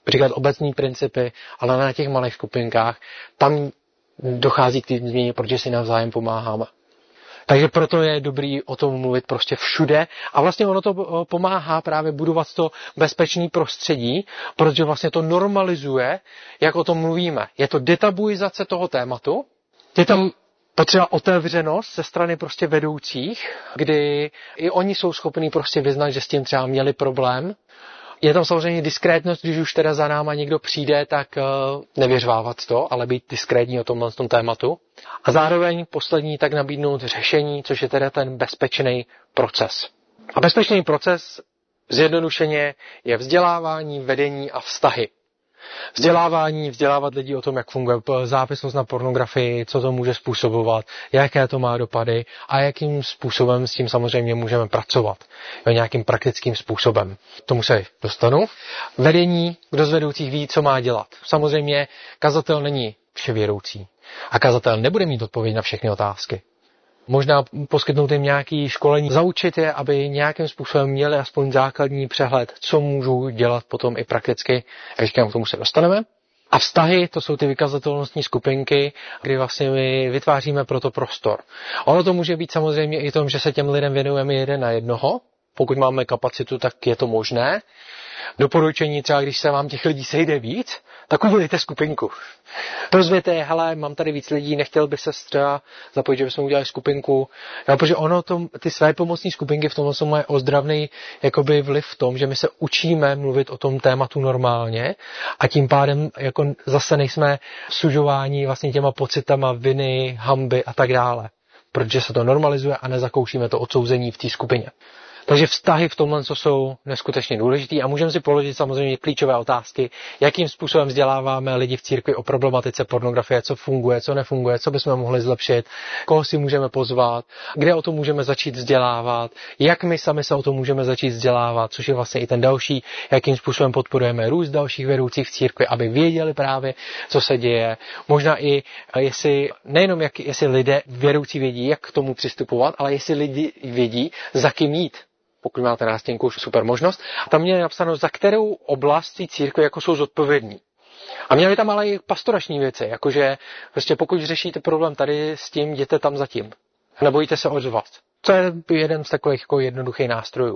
říkat obecní principy, ale na těch malých skupinkách, tam dochází k té změně, protože si navzájem pomáháme. Takže proto je dobrý o tom mluvit prostě všude a vlastně ono to pomáhá právě budovat to bezpečné prostředí, protože vlastně to normalizuje, jak o tom mluvíme. Je to detabuizace toho tématu, je tam potřeba otevřenost ze strany prostě vedoucích, kdy i oni jsou schopní prostě vyznat, že s tím třeba měli problém. Je tam samozřejmě diskrétnost, když už teda za náma někdo přijde, tak uh, nevěřvávat to, ale být diskrétní o tomhle tom tématu. A zároveň poslední tak nabídnout řešení, což je teda ten bezpečný proces. A bezpečný proces zjednodušeně je vzdělávání, vedení a vztahy. Vzdělávání, vzdělávat lidi o tom, jak funguje závislost na pornografii, co to může způsobovat, jaké to má dopady a jakým způsobem s tím samozřejmě můžeme pracovat. Jo, nějakým praktickým způsobem. K tomu se dostanu. Vedení, kdo z vedoucích ví, co má dělat. Samozřejmě kazatel není vševědoucí a kazatel nebude mít odpověď na všechny otázky. Možná poskytnout jim nějaké školení, zaučit je, aby nějakým způsobem měli aspoň základní přehled, co můžou dělat potom i prakticky. Jak říkám, k tomu se dostaneme. A vztahy, to jsou ty vykazatelnostní skupinky, kdy vlastně my vytváříme pro to prostor. Ono to může být samozřejmě i tom, že se těm lidem věnujeme jeden na jednoho. Pokud máme kapacitu, tak je to možné. Doporučení třeba, když se vám těch lidí sejde víc, tak udělejte skupinku. Rozvěte, hele, mám tady víc lidí, nechtěl by se třeba zapojit, že bychom udělali skupinku. Jo, protože ono, to, ty své pomocní skupinky v tomhle jsou mají ozdravný jakoby vliv v tom, že my se učíme mluvit o tom tématu normálně a tím pádem jako zase nejsme sužováni vlastně těma pocitama viny, hanby a tak dále. Protože se to normalizuje a nezakoušíme to odsouzení v té skupině. Takže vztahy v tomhle jsou neskutečně důležitý a můžeme si položit samozřejmě klíčové otázky, jakým způsobem vzděláváme lidi v církvi o problematice pornografie, co funguje, co nefunguje, co bychom mohli zlepšit, koho si můžeme pozvat, kde o tom můžeme začít vzdělávat, jak my sami se o tom můžeme začít vzdělávat, což je vlastně i ten další, jakým způsobem podporujeme růst dalších vedoucích v církvi, aby věděli právě, co se děje. Možná i jestli, nejenom jak, jestli lidé vědoucí vědí, jak k tomu přistupovat, ale jestli lidi vědí, za kým jít. Pokud máte nástěnku, super možnost. A tam je napsáno, za kterou oblast té církve jako jsou zodpovědní. A měli tam ale i pastorační věci, jakože prostě pokud řešíte problém tady s tím, jděte tam za tím. Nebojíte se ozvat. To je jeden z takových jako jednoduchých nástrojů.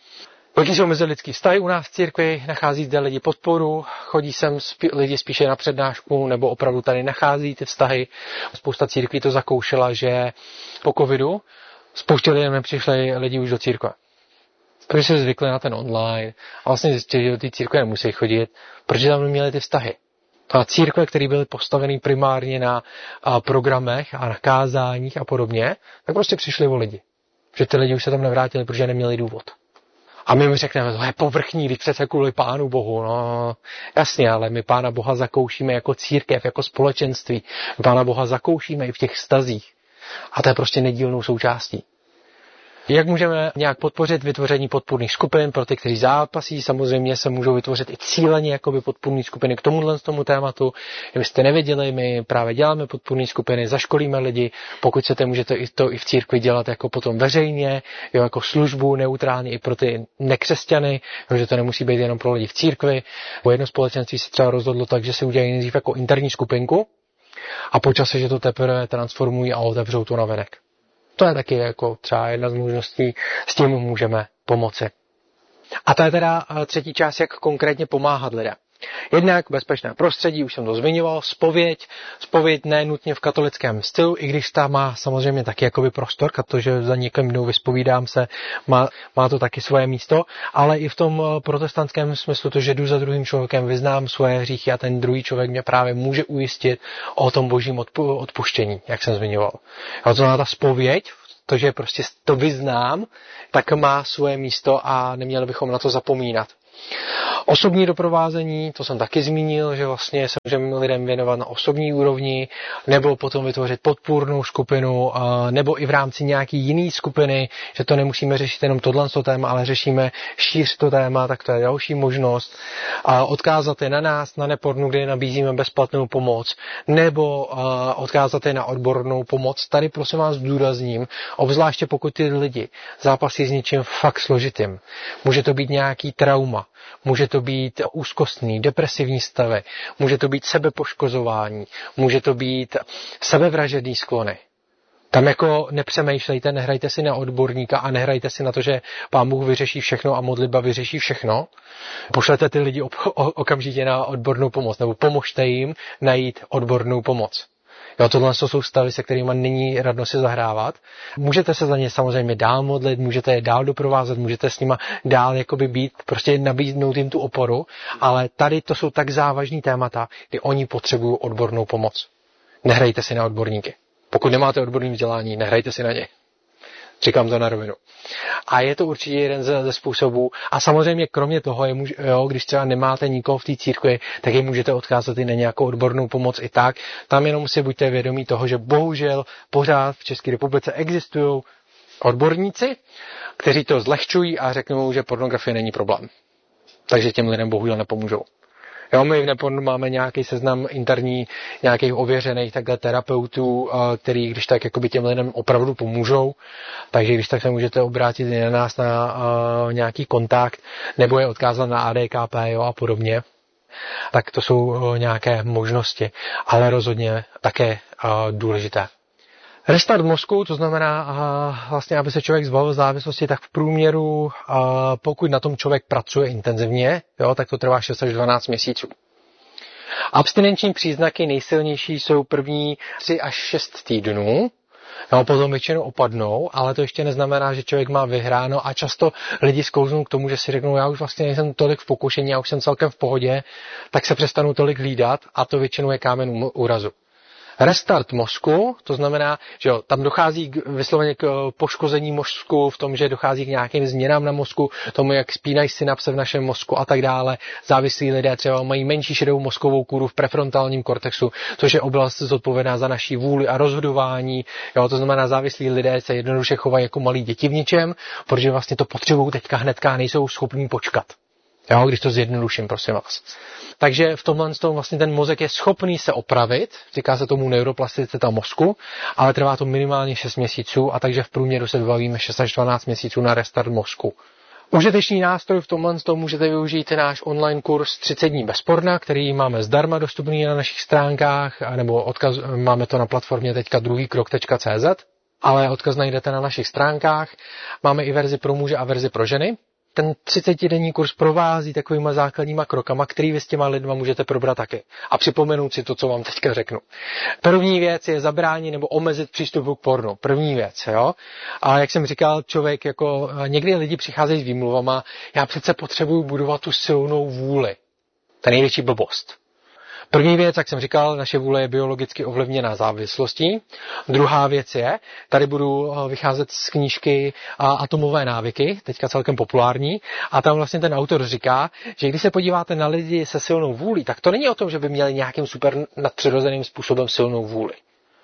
Jaký jsou mezilidský vztahy u nás v církvi, nachází zde lidi podporu, chodí sem spí, lidi spíše na přednášku, nebo opravdu tady nachází ty vztahy. Spousta církví to zakoušela, že po covidu spoustě lidem nepřišli lidi už do církve. Protože se zvykli na ten online a vlastně zjistili, že do té církve nemusí chodit, protože tam neměli ty vztahy. A církve, které byly postaveny primárně na programech a na kázáních a podobně, tak prostě přišli o lidi. Že ty lidi už se tam nevrátili, protože neměli důvod. A my mi řekneme, to je povrchní, když přece kvůli Pánu Bohu. No, jasně, ale my Pána Boha zakoušíme jako církev, jako společenství. My Pána Boha zakoušíme i v těch vztazích. A to je prostě nedílnou součástí. Jak můžeme nějak podpořit vytvoření podpůrných skupin pro ty, kteří zápasí? Samozřejmě se můžou vytvořit i cíleně jakoby podpůrné skupiny k tomuhle tomu tématu. Kdybyste nevěděli, my právě děláme podpůrné skupiny, zaškolíme lidi. Pokud chcete, můžete i to i v církvi dělat jako potom veřejně, jo, jako službu neutrálně i pro ty nekřesťany, že to nemusí být jenom pro lidi v církvi. Bo jedno společenství se třeba rozhodlo tak, že si udělají nejdřív jako interní skupinku a po čase, že to teprve transformují a otevřou to navenek. To je taky jako třeba jedna z možností, s tím můžeme pomoci. A to je teda třetí část, jak konkrétně pomáhat lidem. Jednak bezpečné prostředí, už jsem to zmiňoval, zpověď, zpověď ne nutně v katolickém stylu, i když ta má samozřejmě taky jakoby prostor, protože za někým dnou vyspovídám se, má, má to taky svoje místo, ale i v tom protestantském smyslu, to, že jdu za druhým člověkem, vyznám svoje hříchy a ten druhý člověk mě právě může ujistit o tom božím odpu, odpuštění, jak jsem zmiňoval. A to znamená ta zpověď, to, že prostě to vyznám, tak má svoje místo a neměli bychom na to zapomínat. Osobní doprovázení, to jsem taky zmínil, že vlastně se můžeme lidem věnovat na osobní úrovni, nebo potom vytvořit podpůrnou skupinu, nebo i v rámci nějaký jiný skupiny, že to nemusíme řešit jenom tohle téma, ale řešíme šíř to téma, tak to je další možnost. Odkázat je na nás, na Nepornu, kde nabízíme bezplatnou pomoc, nebo odkázat je na odbornou pomoc. Tady prosím vás zdůrazním, obzvláště pokud ty lidi zápasí s něčím fakt složitým. Může to být nějaký trauma, může to být úzkostný, depresivní stavy, může to být sebepoškozování, může to být sebevražedný sklony. Tam jako nepřemýšlejte, nehrajte si na odborníka a nehrajte si na to, že Pán Bůh vyřeší všechno a modlitba vyřeší všechno. Pošlete ty lidi op- okamžitě na odbornou pomoc, nebo pomožte jim najít odbornou pomoc. Jo, tohle jsou stavy, se kterými není radno si zahrávat. Můžete se za ně samozřejmě dál modlit, můžete je dál doprovázet, můžete s nima dál jakoby být, prostě nabídnout jim tu oporu, ale tady to jsou tak závažný témata, kdy oni potřebují odbornou pomoc. Nehrajte si na odborníky. Pokud nemáte odborné vzdělání, nehrajte si na ně. Říkám to na rovinu. A je to určitě jeden ze, ze způsobů. A samozřejmě kromě toho, je můž, jo, když třeba nemáte nikoho v té církvi, tak je můžete odkázat i na nějakou odbornou pomoc i tak. Tam jenom si buďte vědomí toho, že bohužel pořád v České republice existují odborníci, kteří to zlehčují a řeknou, že pornografie není problém. Takže těm lidem bohužel nepomůžou. Jo, my v Nepornu máme nějaký seznam interní, nějakých ověřených takhle terapeutů, který když tak jakoby těm lidem opravdu pomůžou, takže když tak se můžete obrátit i na nás na uh, nějaký kontakt, nebo je odkázat na A D K P, jo, a podobně. Tak to jsou uh, nějaké možnosti, ale rozhodně také uh, důležité. Restart mozku, to znamená uh, vlastně, aby se člověk zbavil závislosti, tak v průměru, uh, pokud na tom člověk pracuje intenzivně, jo, tak to trvá šest až dvanáct měsíců. Abstinenční příznaky nejsilnější jsou první tři až šest týdnů, no, potom většinou opadnou, ale to ještě neznamená, že člověk má vyhráno a často lidi sklouznou k tomu, že si řeknou, já už vlastně nejsem tolik v pokušení, já už jsem celkem v pohodě, tak se přestanou tolik hlídat a to většinou je kámen úrazu. Restart mozku, to znamená, že jo, tam dochází k, vysloveně k poškození mozku v tom, že dochází k nějakým změnám na mozku, tomu, jak spínají synapse v našem mozku a tak dále. Závislí lidé třeba mají menší šedou mozkovou kůru v prefrontálním kortexu, což je oblast zodpovědná za naší vůli a rozhodování. Jo, to znamená, závislí lidé se jednoduše chovají jako malí děti v ničem, protože vlastně to potřebují teďka hnedka, nejsou schopní počkat. Jo, když to zjednoduším, prosím vás. Takže v tomhle tom vlastně ten mozek je schopný se opravit, říká se tomu neuroplasticita mozku, ale trvá to minimálně šest měsíců a takže v průměru se bavíme šest až dvanáct měsíců na restart mozku. Užitečný nástroj v tomhle tom můžete využít náš online kurz třicet dní bez porna, který máme zdarma dostupný na našich stránkách, nebo odkaz, máme to na platformě teďka druhý krok tečka cé zet, ale odkaz najdete na našich stránkách. Máme i verzi pro muže a verzi pro ženy. Ten třicetidenní kurz provází takovýma základníma krokama, který vy s těma lidma můžete probrat taky. A připomenout si to, co vám teďka řeknu. První věc je zabránit nebo omezit přístup k pornu. První věc, jo. A jak jsem říkal, člověk jako někdy lidi přicházejí s výmluvama, já přece potřebuju budovat tu silnou vůli. To je největší blbost. První věc, jak jsem říkal, naše vůle je biologicky ovlivněná závislostí. Druhá věc je, tady budu vycházet z knížky Atomové návyky, teďka celkem populární, a tam vlastně ten autor říká, že když se podíváte na lidi se silnou vůlí, tak to není o tom, že by měli nějakým super nadpřirozeným způsobem silnou vůli.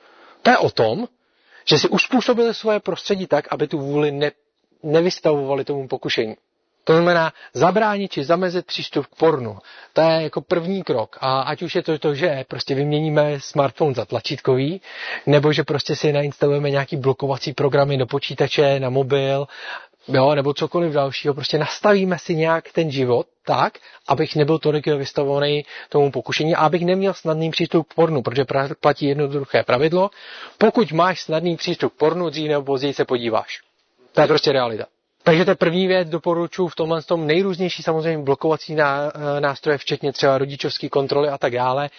To je o tom, že si uspůsobili svoje prostředí tak, aby tu vůli ne, nevystavovali tomu pokušení. To znamená zabránit či zamezit přístup k pornu. To je jako první krok. A ať už je to to, že prostě vyměníme smartphone za tlačítkový, nebo že prostě si nainstalujeme nějaký blokovací programy do počítače, na mobil, jo, nebo cokoliv dalšího. Prostě nastavíme si nějak ten život tak, abych nebyl tolik vystavovaný tomu pokušení a abych neměl snadný přístup k pornu, protože platí jednoduché pravidlo. Pokud máš snadný přístup k pornu, dřív nebo později se podíváš. To je prostě realita. Takže to je první věc, doporučuji v tomhle tom nejrůznější samozřejmě blokovací nástroje, včetně třeba rodičovské kontroly a tak dále.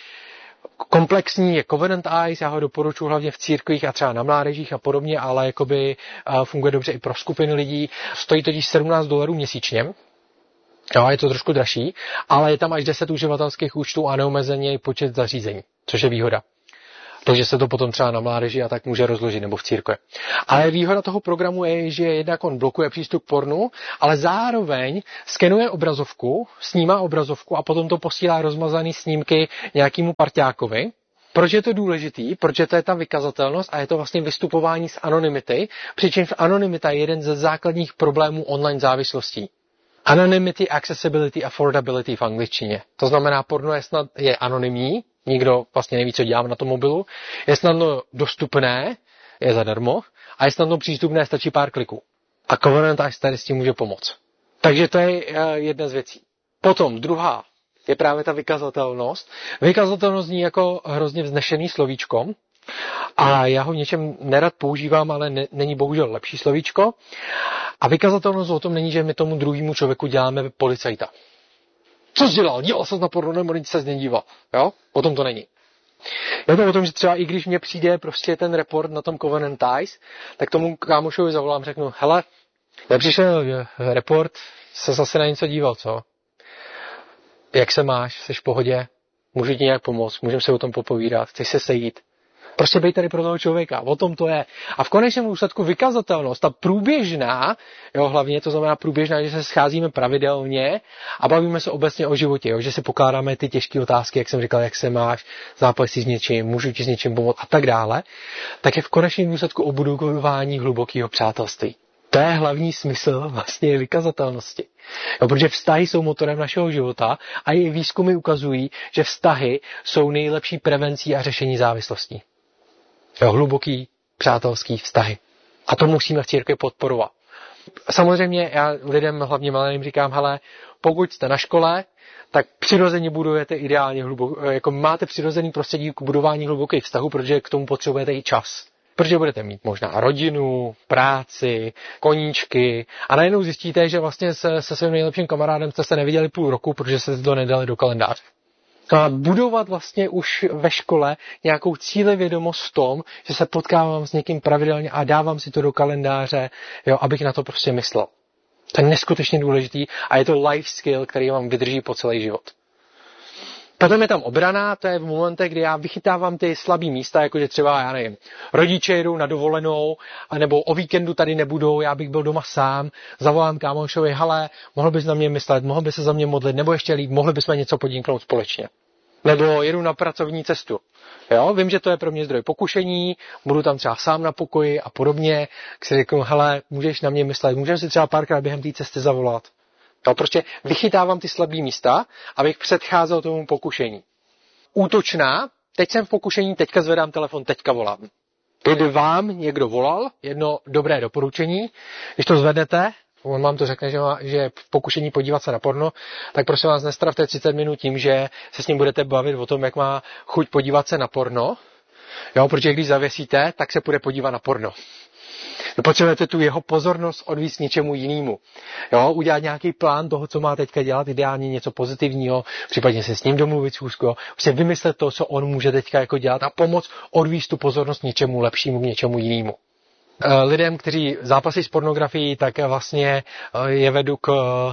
Komplexní je Covenant Eyes, já ho doporučuji hlavně v církvích a třeba na mládežích a podobně, ale jakoby funguje dobře i pro skupiny lidí. Stojí totiž sedmnáct dolarů měsíčně. Jo, je to trošku dražší, ale je tam až deset uživatelských účtů a neomezený počet zařízení, což je výhoda. Takže se to potom třeba na mládeži a tak může rozložit, nebo v církvi. Ale výhoda toho programu je, že jednak on blokuje přístup k pornu, ale zároveň skenuje obrazovku, snímá obrazovku a potom to posílá rozmazaný snímky nějakému parťákovi. Proč je to důležitý? Protože to je ta vykazatelnost a je to vlastně vystupování z anonymity, přičemž anonymita je jeden ze základních problémů online závislostí. Anonymity, accessibility, affordability v angličtině. To znamená, porno je snad je anonymní, nikdo vlastně neví, co dělám na tom mobilu, je snadno dostupné, je zadarmo a je snadno přístupné, stačí pár kliků. A Covenant Eyes tady s tím může pomoct. Takže to je jedna z věcí. Potom druhá je právě ta vykazatelnost. Vykazatelnost zní jako hrozně vznešený slovíčko a já ho v něčem nerad používám, ale ne, není bohužel lepší slovíčko. A vykazatelnost o tom není, že my tomu druhému člověku děláme policajta. Co jsi dělal? Dělal jsem na porno, nebo nic se nedíval. Jo? O tom to není. Je to o tom, že třeba i když mně přijde prostě ten report na tom Covenant Eyes, tak tomu kámošovi zavolám, řeknu, hele, nepřišel report, se zase na něco díval, co? Jak se máš? Jsi v pohodě? Můžu ti nějak pomoct? Můžeme se o tom popovídat? Chceš se sejít? Prostě bej tady pro toho člověka. O tom to je. A v konečném důsledku vykazatelnost, ta průběžná, jo, hlavně to znamená průběžná, že se scházíme pravidelně a bavíme se obecně o životě, jo, že si pokládáme ty těžké otázky, jak jsem říkal, jak se máš, zápasíš s něčím, můžu ti s něčím pomoct a tak dále, tak je v konečném důsledku o budování hlubokého přátelství. To je hlavní smysl vlastně vykazatelnosti. Jo, protože vztahy jsou motorem našeho života a i výzkumy ukazují, že vztahy jsou nejlepší prevencí a řešení závislostí. Jo, hluboký přátelský vztahy. A to musíme v církvi podporovat. Samozřejmě já lidem, hlavně malým, říkám, hele, pokud jste na škole, tak přirozeně budujete ideálně hluboko, jako máte přirozený prostředí k budování hlubokých vztahů, protože k tomu potřebujete i čas. Protože budete mít možná rodinu, práci, koníčky a najednou zjistíte, že vlastně se, se svým nejlepším kamarádem jste se neviděli půl roku, protože jste to nedali do kalendáře. A budovat vlastně už ve škole nějakou cílevědomost v tom, že se potkávám s někým pravidelně a dávám si to do kalendáře, jo, abych na to prostě myslel. To je neskutečně důležitý a je to life skill, který vám vydrží po celý život. Potom je tam obrana, to je v momentech, kdy já vychytávám ty slabý místa, jakože třeba, já nevím, rodiče jedou na dovolenou, nebo o víkendu tady nebudou, já bych byl doma sám, zavolám kámošovi, hele, mohl bys na mě myslet, mohl bys se za mě modlit, nebo ještě líp, mohli bychom něco podniknout společně. Nebo jedu na pracovní cestu. Jo, vím, že to je pro mě zdroj pokušení, budu tam třeba sám na pokoji a podobně, tak si řeknu, hele, můžeš na mě myslet, můžeme si třeba párkrát během té cesty zavolat. No, prostě vychytávám ty slabý místa, abych předcházel tomu pokušení. Útočná, teď jsem v pokušení, teďka zvedám telefon, teďka volám. Kdyby vám někdo volal, jedno dobré doporučení, když to zvednete, on vám to řekne, že, má, že je v pokušení podívat se na porno, tak prosím vás nestravte třicet minut tím, že se s ním budete bavit o tom, jak má chuť podívat se na porno, jo, protože když zavěsíte, tak se půjde podívat na porno. Potřebujete tu jeho pozornost odvíct něčemu jinému. Jo, udělat nějaký plán toho, co má teďka dělat, ideálně něco pozitivního, případně se s ním domluvit schůzku, prostě vymyslet to, co on může teďka jako dělat a pomoct odvíct tu pozornost něčemu lepšímu, něčemu jinému. Lidem, kteří zápasí s pornografií, tak vlastně je vedu k,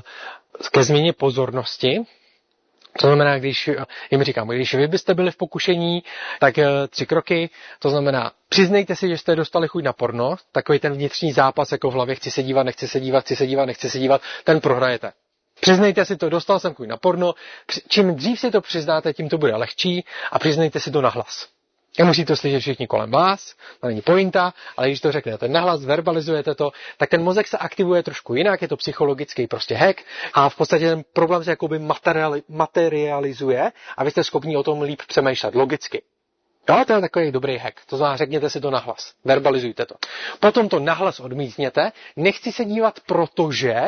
ke změně pozornosti. To znamená, když jim říkám, když vy byste byli v pokušení, tak tři kroky, to znamená, přiznejte si, že jste dostali chuť na porno, takový ten vnitřní zápas jako v hlavě, chci se dívat, nechci se dívat, chci se dívat, nechci se dívat, ten prohrajete. Přiznejte si to, dostal jsem chuť na porno, čím dřív si to přiznáte, tím to bude lehčí a přiznejte si to nahlas. Nemusí to slyšet všichni kolem vás, to není pointa, ale když to řeknete nahlas, verbalizujete to, tak ten mozek se aktivuje trošku jinak, je to psychologický prostě hack a v podstatě ten problém se jakoby materiali- materializuje a vy jste schopni o tom líp přemýšlet logicky. Jo, to je takový dobrý hack, to znamená řekněte si to nahlas, verbalizujte to. Potom to nahlas odmítněte, nechci se dívat, protože...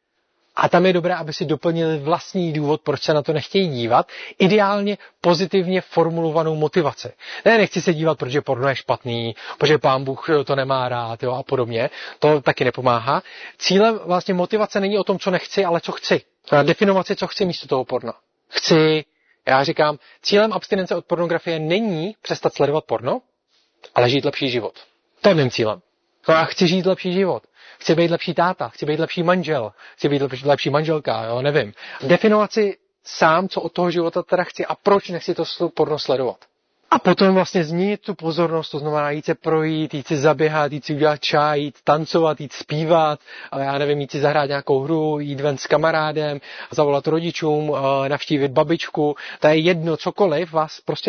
A tam je dobré, aby si doplnili vlastní důvod, proč se na to nechtějí dívat. Ideálně pozitivně formulovanou motivaci. Ne, nechci se dívat, protože porno je špatný, protože pán Bůh to nemá rád, jo, a podobně. To taky nepomáhá. Cílem vlastně motivace není o tom, co nechci, ale co chci. Definovat si, co chci místo toho porna. Chci, já říkám, cílem abstinence od pornografie není přestat sledovat porno, ale žít lepší život. To je mým cílem. Já chci žít lepší život. Chci být lepší táta, chci být lepší manžel, chci být lepší, lepší manželka, jo, nevím. Definovat si sám, co od toho života teda chci a proč nechci to porno sledovat. A potom vlastně změnit tu pozornost, to znamená jít se projít, jít si zaběhat, jít si udělat čaj, jít tancovat, jít zpívat, ale já nevím, jít si zahrát nějakou hru, jít ven s kamarádem, zavolat rodičům, navštívit babičku, to je jedno, cokoliv vás prostě